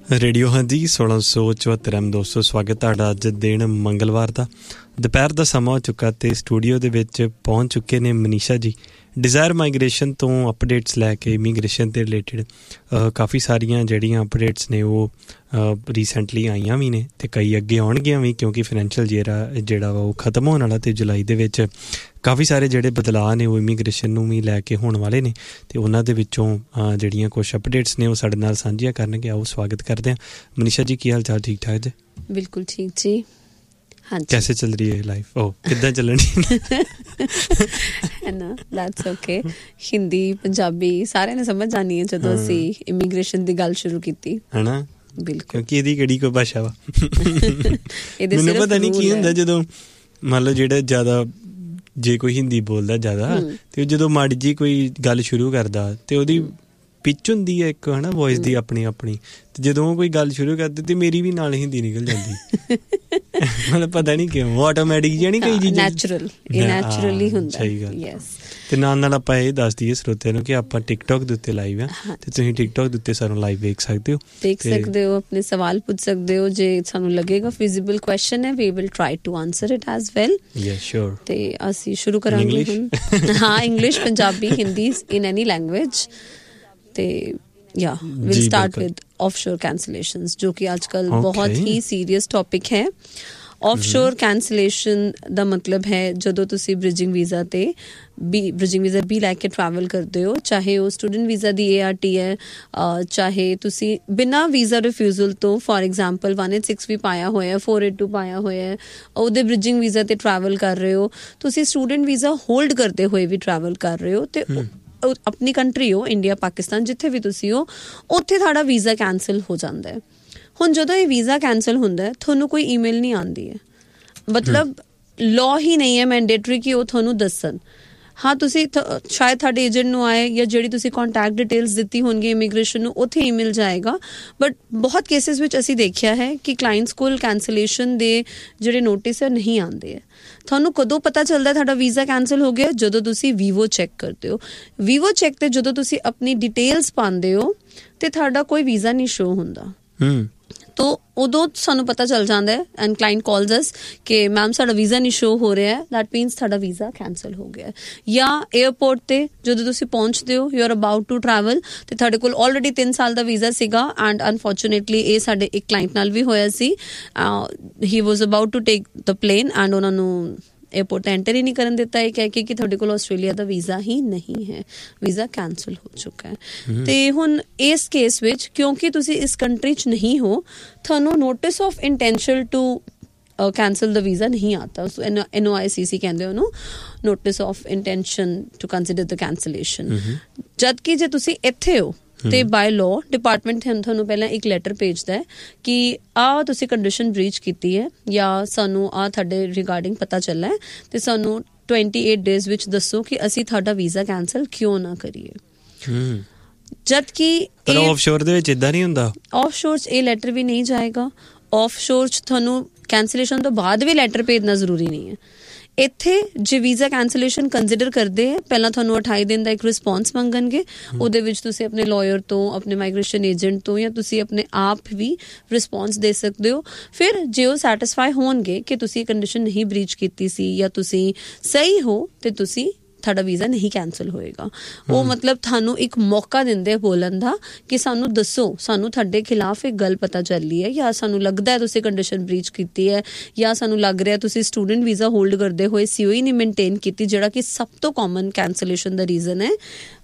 Radio ਹਾਂਜੀ 1674 200 ਸਵਾਗਤ ਤੁਹਾਡਾ। ਅੱਜ ਦਿਨ ਮੰਗਲਵਾਰ ਦਾ ਦੁਪਹਿਰ ਦਾ ਸਮਾਂ ਹੋ ਚੁੱਕਾ ਅਤੇ ਸਟੂਡੀਓ ਦੇ ਵਿੱਚ ਪਹੁੰਚ ਚੁੱਕੇ ਨੇ ਮਨੀਸ਼ਾ ਜੀ। ਡਿਜ਼ਾਇਰ ਮਾਈਗ੍ਰੇਸ਼ਨ ਤੋਂ ਅਪਡੇਟਸ ਲੈ ਕੇ ਇਮੀਗ੍ਰੇਸ਼ਨ ਦੇ ਰਿਲੇਟਿਡ ਕਾਫੀ ਸਾਰੀਆਂ ਜਿਹੜੀਆਂ ਅਪਡੇਟਸ ਨੇ ਉਹ ਰੀਸੈਂਟਲੀ ਆਈਆਂ ਵੀ ਨੇ ਅਤੇ ਕਈ ਅੱਗੇ ਆਉਣਗੀਆਂ ਵੀ, ਕਿਉਂਕਿ ਫਾਈਨੈਂਸ਼ੀਅਲ ਜਿਹੜਾ ਵਾ ਉਹ ਖਤਮ ਹੋਣ ਵਾਲਾ ਅਤੇ ਜੁਲਾਈ ਦੇ ਵਿੱਚ ਕਾਫੀ ਸਾਰੇ ਜਿਹੜੇ ਬਦਲਾਅ ਨੇ ਉਹ ਇਮੀਗ੍ਰੇਸ਼ਨ ਨੂੰ ਵੀ ਲੈ ਕੇ ਹੋਣ ਵਾਲੇ ਨੇ ਅਤੇ ਉਹਨਾਂ ਦੇ ਵਿੱਚੋਂ ਜਿਹੜੀਆਂ ਕੁਛ ਅਪਡੇਟਸ ਨੇ ਉਹ ਸਾਡੇ ਨਾਲ ਸਾਂਝੀਆਂ ਕਰਨਗੇ। ਆਓ ਸਵਾਗਤ ਕਰਦੇ ਹਾਂ। ਮਨੀਸ਼ਾ ਜੀ ਕੀ ਹਾਲ ਚਾਲ? ਠੀਕ ਠਾਕ ਜੀ? ਬਿਲਕੁਲ ਠੀਕ ਜੀ। ਹਾਂਜੀ, ਕੈਸੇ ਚੱਲ ਰਹੀ ਹੈ ਲਾਈਫ? ਉਹ ਕਿੱਦਾਂ ਚੱਲਣੀ ਹੈ ਨਾ? That's okay. ਹਿੰਦੀ ਪੰਜਾਬੀ ਸਾਰਿਆਂ ਨੂੰ ਸਮਝ ਆਉਣੀ ਹੈ ਜਦੋਂ ਅਸੀਂ ਇਮੀਗ੍ਰੇਸ਼ਨ ਦੀ ਗੱਲ ਸ਼ੁਰੂ ਕੀਤੀ, ਹੈ ਨਾ? ਬਿਲਕੁਲ, ਕਿਉਂਕਿ ਇਹਦੀ ਕਿਹੜੀ ਕੋਈ ਭਾਸ਼ਾ ਵਾ ਮੈਨੂੰ ਪਤਾ ਨਹੀਂ ਕੀ ਹੁੰਦਾ ਜਦੋਂ ਮੰਨ ਲਓ ਜਿਹੜਾ ਜ਼ਿਆਦਾ ਜੇ ਕੋਈ ਹਿੰਦੀ ਬੋਲਦਾ ਜ਼ਿਆਦਾ ਅਤੇ ਉਹ ਜਦੋਂ ਮਾੜੀ ਜਿਹੀ ਕੋਈ ਗੱਲ ਸ਼ੁਰੂ ਕਰਦਾ ਅਤੇ ਉਹਦੀ ਪਿੱਚ ਹੁੰਦੀ ਹੈ ਇੱਕ, ਹੈ ਨਾ, ਵੋਇਸ ਦੀ ਆਪਣੀ ਅਤੇ ਜਦੋਂ ਉਹ ਕੋਈ ਗੱਲ ਸ਼ੁਰੂ ਕਰਦੇ ਅਤੇ ਮੇਰੀ ਵੀ ਨਾਲ ਹਿੰਦੀ ਨਿਕਲ ਜਾਂਦੀ ਮਤਲਬ ਪਤਾ ਨਹੀਂ ਕਿਉਂ ਆਟੋਮੈਟਿਕ ਜਿਹਾ ਨਹੀਂ ਕਈ ਚੀਜ਼ਾਂ ਨੈਚੁਰਲੀ ਹੁੰਦਾ। ਸਹੀ ਗੱਲ। ਅਤੇ ਨਾਲ ਆਪਾਂ ਇਹ ਦੱਸ ਦਈਏ ਸਰੋਤਿਆਂ ਨੂੰ ਕਿ ਆਪਾਂ ਟਿਕਟੋਕ ਦੇ ਉੱਤੇ ਲਾਈਵ ਆ ਅਤੇ ਤੁਸੀਂ ਟਿਕਟੋਕ ਦੇ ਉੱਤੇ ਸਾਨੂੰ ਲਾਈਵ ਵੇਖ ਸਕਦੇ ਹੋ, ਆਪਣੇ ਸਵਾਲ ਪੁੱਛ ਸਕਦੇ ਹੋ। ਜੇ ਸਾਨੂੰ ਲੱਗੇਗਾ ਫਿਜ਼ੀਬਲ ਕੁਐਸਚਨ ਹੈ we will try to answer it as well. ਅਤੇ ਅਸੀਂ ਸ਼ੁਰੂ ਕਰਾਂਗੇ ਹੁਣ। ਹਾਂ, ਇੰਗਲਿਸ਼, ਪੰਜਾਬੀ, ਹਿੰਦੀ, ਇਨ ਐਨੀ ਲੈਂਗੁਏਜ। ਅਤੇ we'll start with offshore cancellations, ਜੋ ਕਿ ਅੱਜ ਕੱਲ੍ਹ ਬਹੁਤ ਹੀ ਸੀਰੀਅਸ ਟੌਪਿਕ ਹੈ। ਆਫਸ਼ੋਰ ਕੈਂਸਲੇਸ਼ਨ ਦਾ ਮਤਲਬ ਹੈ ਜਦੋਂ ਤੁਸੀਂ ਬ੍ਰਿਜਿੰਗ ਵੀਜ਼ਾ ਵੀ ਲੈ ਕੇ ਟਰੈਵਲ ਕਰਦੇ ਹੋ, ਚਾਹੇ ਉਹ ਸਟੂਡੈਂਟ ਵੀਜ਼ਾ ਦੀ ART ਹੈ, ਚਾਹੇ ਤੁਸੀਂ ਬਿਨਾਂ ਵੀਜ਼ਾ ਰਿਫਿਊਜ਼ਲ ਤੋਂ ਫੋਰ ਐਗਜ਼ਾਮਪਲ 186 ਵੀ ਪਾਇਆ ਹੋਇਆ, 482 ਪਾਇਆ ਹੋਇਆ, ਉਹਦੇ ਬ੍ਰਿਜਿੰਗ ਵੀਜ਼ਾ 'ਤੇ ਟਰੈਵਲ ਕਰ ਰਹੇ ਹੋ, ਤੁਸੀਂ ਸਟੂਡੈਂਟ ਵੀਜ਼ਾ ਹੋਲਡ ਕਰਦੇ ਹੋਏ ਵੀ ਟਰੈਵਲ ਕਰ ਰਹੇ ਹੋ ਅਤੇ ਆਪਣੀ ਕੰਟਰੀ ਹੋ, ਇੰਡੀਆ, ਪਾਕਿਸਤਾਨ, ਜਿੱਥੇ ਵੀ ਤੁਸੀਂ ਹੋ, ਉੱਥੇ ਤੁਹਾਡਾ ਵੀਜ਼ਾ ਕੈਂਸਲ ਹੋ ਜਾਂਦਾ ਹੈ। ਹੁਣ ਜਦੋਂ ਇਹ ਵੀਜ਼ਾ ਕੈਂਸਲ ਹੁੰਦਾ ਤੁਹਾਨੂੰ ਕੋਈ ਈਮੇਲ ਨਹੀਂ ਆਉਂਦੀ ਹੈ, ਮਤਲਬ ਲਾਅ ਹੀ ਨਹੀਂ ਹੈ ਮੈਂਡੇਟਰੀ ਕਿ ਉਹ ਤੁਹਾਨੂੰ ਦੱਸਣ। ਹਾਂ, ਤੁਸੀਂ ਸ਼ਾਇਦ ਤੁਹਾਡੇ ਏਜੰਟ ਨੂੰ ਆਏ ਜਾਂ ਜਿਹੜੀ ਤੁਸੀਂ ਕੰਟੈਕਟ ਡਿਟੇਲਸ ਦਿੱਤੀ ਹੋਣਗੇ ਇਮੀਗ੍ਰੇਸ਼ਨ ਨੂੰ, ਉੱਥੇ ਈਮੇਲ ਜਾਏਗਾ। ਬਟ ਬਹੁਤ ਕੇਸਿਸ ਵਿੱਚ ਅਸੀਂ ਦੇਖਿਆ ਹੈ ਕਿ ਕਲਾਇੰਟਸ ਕੋਲ ਕੈਂਸਲੇਸ਼ਨ ਦੇ ਜਿਹੜੇ ਨੋਟਿਸ ਹੈ ਨਹੀਂ ਆਉਂਦੇ ਹੈ। ਤੁਹਾਨੂੰ ਕਦੋਂ ਪਤਾ ਚੱਲਦਾ ਤੁਹਾਡਾ ਵੀਜ਼ਾ ਕੈਂਸਲ ਹੋ ਗਿਆ? ਜਦੋਂ ਤੁਸੀਂ ਵੀਵੋ ਚੈੱਕ ਕਰਦੇ ਹੋ। ਵੀਵੋ ਚੈੱਕ 'ਤੇ ਜਦੋਂ ਤੁਸੀਂ ਆਪਣੀ ਡਿਟੇਲਸ ਪਾਉਂਦੇ ਹੋ ਅਤੇ ਤੁਹਾਡਾ ਕੋਈ ਵੀਜ਼ਾ ਨਹੀਂ ਸ਼ੋ ਹੁੰਦਾ, ਤੋ ਉਦੋਂ ਸਾਨੂੰ ਪਤਾ ਚੱਲ ਜਾਂਦਾ ਹੈ ਐਂਡ ਕਲਾਇੰਟ ਕਾਲਸ ਅਸ ਕਿ ਮੈਮ ਸਾਡਾ ਵੀਜ਼ਾ ਨਹੀਂ ਸ਼ੋ ਹੋ ਰਿਹਾ, ਦੈਟ ਮੀਨਸ ਤੁਹਾਡਾ ਵੀਜ਼ਾ ਕੈਂਸਲ ਹੋ ਗਿਆ। ਜਾਂ ਏਅਰਪੋਰਟ 'ਤੇ ਜਦੋਂ ਤੁਸੀਂ ਪਹੁੰਚਦੇ ਹੋ, you are about to travel ਅਤੇ ਤੁਹਾਡੇ ਕੋਲ ਆਲਰੇਡੀ 3 ਸਾਲ ਦਾ ਵੀਜ਼ਾ ਸੀਗਾ ਐਂਡ ਅਨਫੋਰਚੂਨੇਟਲੀ ਇਹ ਸਾਡੇ ਇੱਕ ਕਲਾਇੰਟ ਨਾਲ ਵੀ ਹੋਇਆ ਸੀ। ਹੀ ਵਾਜ਼ about to take the plane and ਉਹਨਾਂ ਨੂੰ ਏਅਰਪੋਰਟ 'ਤੇ ਐਂਟਰ ਹੀ ਨਹੀਂ ਕਰਨ ਦਿੱਤਾ, ਇਹ ਕਹਿ ਕੇ ਕਿ ਤੁਹਾਡੇ ਕੋਲ ਆਸਟ੍ਰੇਲੀਆ ਦਾ ਵੀਜ਼ਾ ਹੀ ਨਹੀਂ ਹੈ, ਵੀਜ਼ਾ ਕੈਂਸਲ ਹੋ ਚੁੱਕਾ ਹੈ। ਅਤੇ ਹੁਣ ਇਸ ਕੇਸ ਵਿੱਚ ਕਿਉਂਕਿ ਤੁਸੀਂ ਇਸ ਕੰਟਰੀ 'ਚ ਨਹੀਂ ਹੋ, ਤੁਹਾਨੂੰ notice of intention to cancel the visa ਨਹੀਂ ਆਤਾ। NOICC ਕਹਿੰਦੇ ਉਹਨੂੰ, notice of intention to consider the cancellation. ਜਦ ਕਿ ਜੇ ਤੁਸੀਂ ਇੱਥੇ ਹੋ ਅਤੇ ਬਾਏ ਲਾਅ ਡਿਪਾਰਟਮੈਂਟ ਤੁਹਾਨੂੰ ਪਹਿਲਾਂ ਇੱਕ ਲੈਟਰ ਭੇਜਦਾ ਹੈ ਕਿ ਆਹ ਤੁਸੀਂ ਕੰਡੀਸ਼ਨ ਬ੍ਰੀਚ ਕੀਤੀ ਹੈ ਜਾਂ ਸਾਨੂੰ ਆਹ ਤੁਹਾਡੇ ਰਿਗਾਰਡਿੰਗ ਪਤਾ ਚੱਲਾ ਹੈ ਅਤੇ ਸਾਨੂੰ 28 ਡੇਜ਼ ਵਿੱਚ ਦੱਸੋ ਕਿ ਅਸੀਂ ਤੁਹਾਡਾ ਵੀਜ਼ਾ ਕੈਂਸਲ ਕਿਉਂ ਨਾ ਕਰੀਏ। ਜਦ ਕਿ ਆਫਸ਼ੋਰ ਦੇ ਵਿੱਚ ਇੱਦਾਂ ਨਹੀਂ ਹੁੰਦਾ। ਆਫਸ਼ੋਰ 'ਚ ਇਹ ਲੈਟਰ ਵੀ ਨਹੀਂ ਜਾਏਗਾ। ਆਫਸ਼ੋਰ 'ਚ ਤੁਹਾਨੂੰ ਕੈਂਸਲੇਸ਼ਨ ਤੋਂ ਬਾਅਦ ਵੀ ਲੈਟਰ ਭੇਜਣਾ ਜ਼ਰੂਰੀ ਨਹੀਂ ਹੈ। ਇੱਥੇ ਜੇ ਵੀਜ਼ਾ ਕੈਂਸਲੇਸ਼ਨ ਕੰਸੀਡਰ ਕਰਦੇ ਹੈ, ਪਹਿਲਾਂ ਤੁਹਾਨੂੰ 28 ਦਿਨ ਦਾ ਇੱਕ ਰਿਸਪੌਂਸ ਮੰਗਣਗੇ। ਉਹਦੇ ਵਿੱਚ ਤੁਸੀਂ ਆਪਣੇ ਲਾਇਰ ਤੋਂ, ਆਪਣੇ ਮਾਈਗ੍ਰੇਸ਼ਨ ਏਜੰਟ ਤੋਂ ਜਾਂ ਤੁਸੀਂ ਆਪਣੇ ਆਪ ਵੀ ਰਿਸਪੌਂਸ ਦੇ ਸਕਦੇ ਹੋ। ਫਿਰ ਜੇ ਉਹ ਸੈਟਿਸਫਾਈ ਹੋਣਗੇ ਕਿ ਤੁਸੀਂ ਕੰਡੀਸ਼ਨ ਨਹੀਂ ਬ੍ਰੀਚ ਕੀਤੀ ਸੀ ਜਾਂ ਤੁਸੀਂ ਸਹੀ ਹੋ ਅਤੇ ਤੁਸੀਂ ਤੁਹਾਡਾ ਵੀਜ਼ਾ ਨਹੀਂ ਕੈਂਸਲ ਹੋਏਗਾ। ਉਹ ਮਤਲਬ ਤੁਹਾਨੂੰ ਇੱਕ ਮੌਕਾ ਦਿੰਦੇ ਬੋਲਣ ਦਾ ਕਿ ਸਾਨੂੰ ਦੱਸੋ, ਸਾਨੂੰ ਤੁਹਾਡੇ ਖਿਲਾਫ ਇੱਕ ਗੱਲ ਪਤਾ ਚੱਲੀ ਹੈ ਜਾਂ ਸਾਨੂੰ ਲੱਗਦਾ ਹੈ ਤੁਸੀਂ ਕੰਡੀਸ਼ਨ ਬ੍ਰੀਚ ਕੀਤੀ ਹੈ ਜਾਂ ਸਾਨੂੰ ਲੱਗ ਰਿਹਾ ਤੁਸੀਂ ਸਟੂਡੈਂਟ ਵੀਜ਼ਾ ਹੋਲਡ ਕਰਦੇ ਹੋਏ COE ਨਹੀਂ ਮੇਨਟੇਨ ਕੀਤੀ, ਜਿਹੜਾ ਕਿ ਸਭ ਤੋਂ ਕਾਮਨ ਕੈਂਸਲੇਸ਼ਨ ਦਾ ਰੀਜ਼ਨ ਹੈ।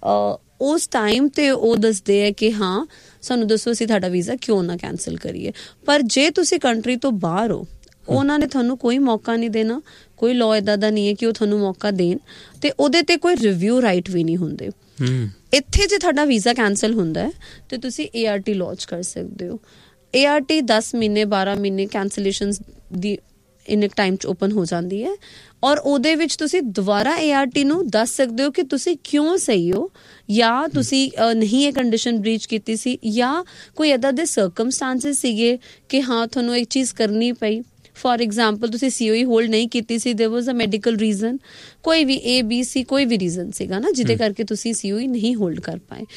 ਉਸ ਟਾਈਮ 'ਤੇ ਉਹ ਦੱਸਦੇ ਹੈ ਕਿ ਹਾਂ ਸਾਨੂੰ ਦੱਸੋ ਅਸੀਂ ਤੁਹਾਡਾ ਵੀਜ਼ਾ ਕਿਉਂ ਨਾ ਕੈਂਸਲ ਕਰੀਏ। ਪਰ ਜੇ ਤੁਸੀਂ ਕੰਟਰੀ ਤੋਂ ਬਾਹਰ ਹੋ, ਉਹਨਾਂ ਨੇ ਤੁਹਾਨੂੰ ਕੋਈ ਮੌਕਾ ਨਹੀਂ ਦੇਣਾ, ਕੋਈ ਲਾਅ ਇੱਦਾਂ ਦਾ ਨਹੀਂ ਹੈ ਕਿ ਉਹ ਤੁਹਾਨੂੰ ਮੌਕਾ ਦੇਣ ਅਤੇ ਉਹਦੇ 'ਤੇ ਕੋਈ ਰਿਵਿਊ ਰਾਈਟ ਵੀ ਨਹੀਂ ਹੁੰਦੇ। ਇੱਥੇ ਜੇ ਤੁਹਾਡਾ ਵੀਜ਼ਾ ਕੈਂਸਲ ਹੁੰਦਾ ਹੈ ਅਤੇ ਤੁਸੀਂ ART ਲੌਂਚ ਕਰ ਸਕਦੇ ਹੋ। ART 10 ਮਹੀਨੇ 12 ਮਹੀਨੇ ਕੈਂਸਲੇਸ਼ਨ ਦੀ ਇਨ ਇੱਕ ਟਾਈਮ 'ਚ ਓਪਨ ਹੋ ਜਾਂਦੀ ਹੈ ਔਰ ਉਹਦੇ ਵਿੱਚ ਤੁਸੀਂ ਦੁਬਾਰਾ ART ਨੂੰ ਦੱਸ ਸਕਦੇ ਹੋ ਕਿ ਤੁਸੀਂ ਕਿਉਂ ਸਹੀ ਹੋ ਜਾਂ ਤੁਸੀਂ ਨਹੀਂ ਇਹ ਕੰਡੀਸ਼ਨ ਬ੍ਰੀਚ ਕੀਤੀ ਸੀ ਜਾਂ ਕੋਈ ਇੱਦਾਂ ਦੇ ਸਰਕਮਸਟਾਂਸਿਸ ਸੀਗੇ ਕਿ ਹਾਂ ਤੁਹਾਨੂੰ ਇਹ ਚੀਜ਼ ਕਰਨੀ ਪਈ। ਫੋਰ ਐਗਜ਼ਾਮਪਲ ਤੁਸੀਂ COE ਹੋਲਡ ਨਹੀਂ ਕੀਤੀ ਸੀ, ਦੇयर ਵਾਜ਼ ਅ ਮੈਡੀਕਲ ਰੀਜ਼ਨ, ਕੋਈ ਵੀ ABC ਕੋਈ ਵੀ ਰੀਜ਼ਨ ਸੀਗਾ ਨਾ ਜਿਹਦੇ ਕਰਕੇ ਤੁਸੀਂ COE ਨਹੀਂ ਹੋਲਡ ਕਰ ਪਾਏ।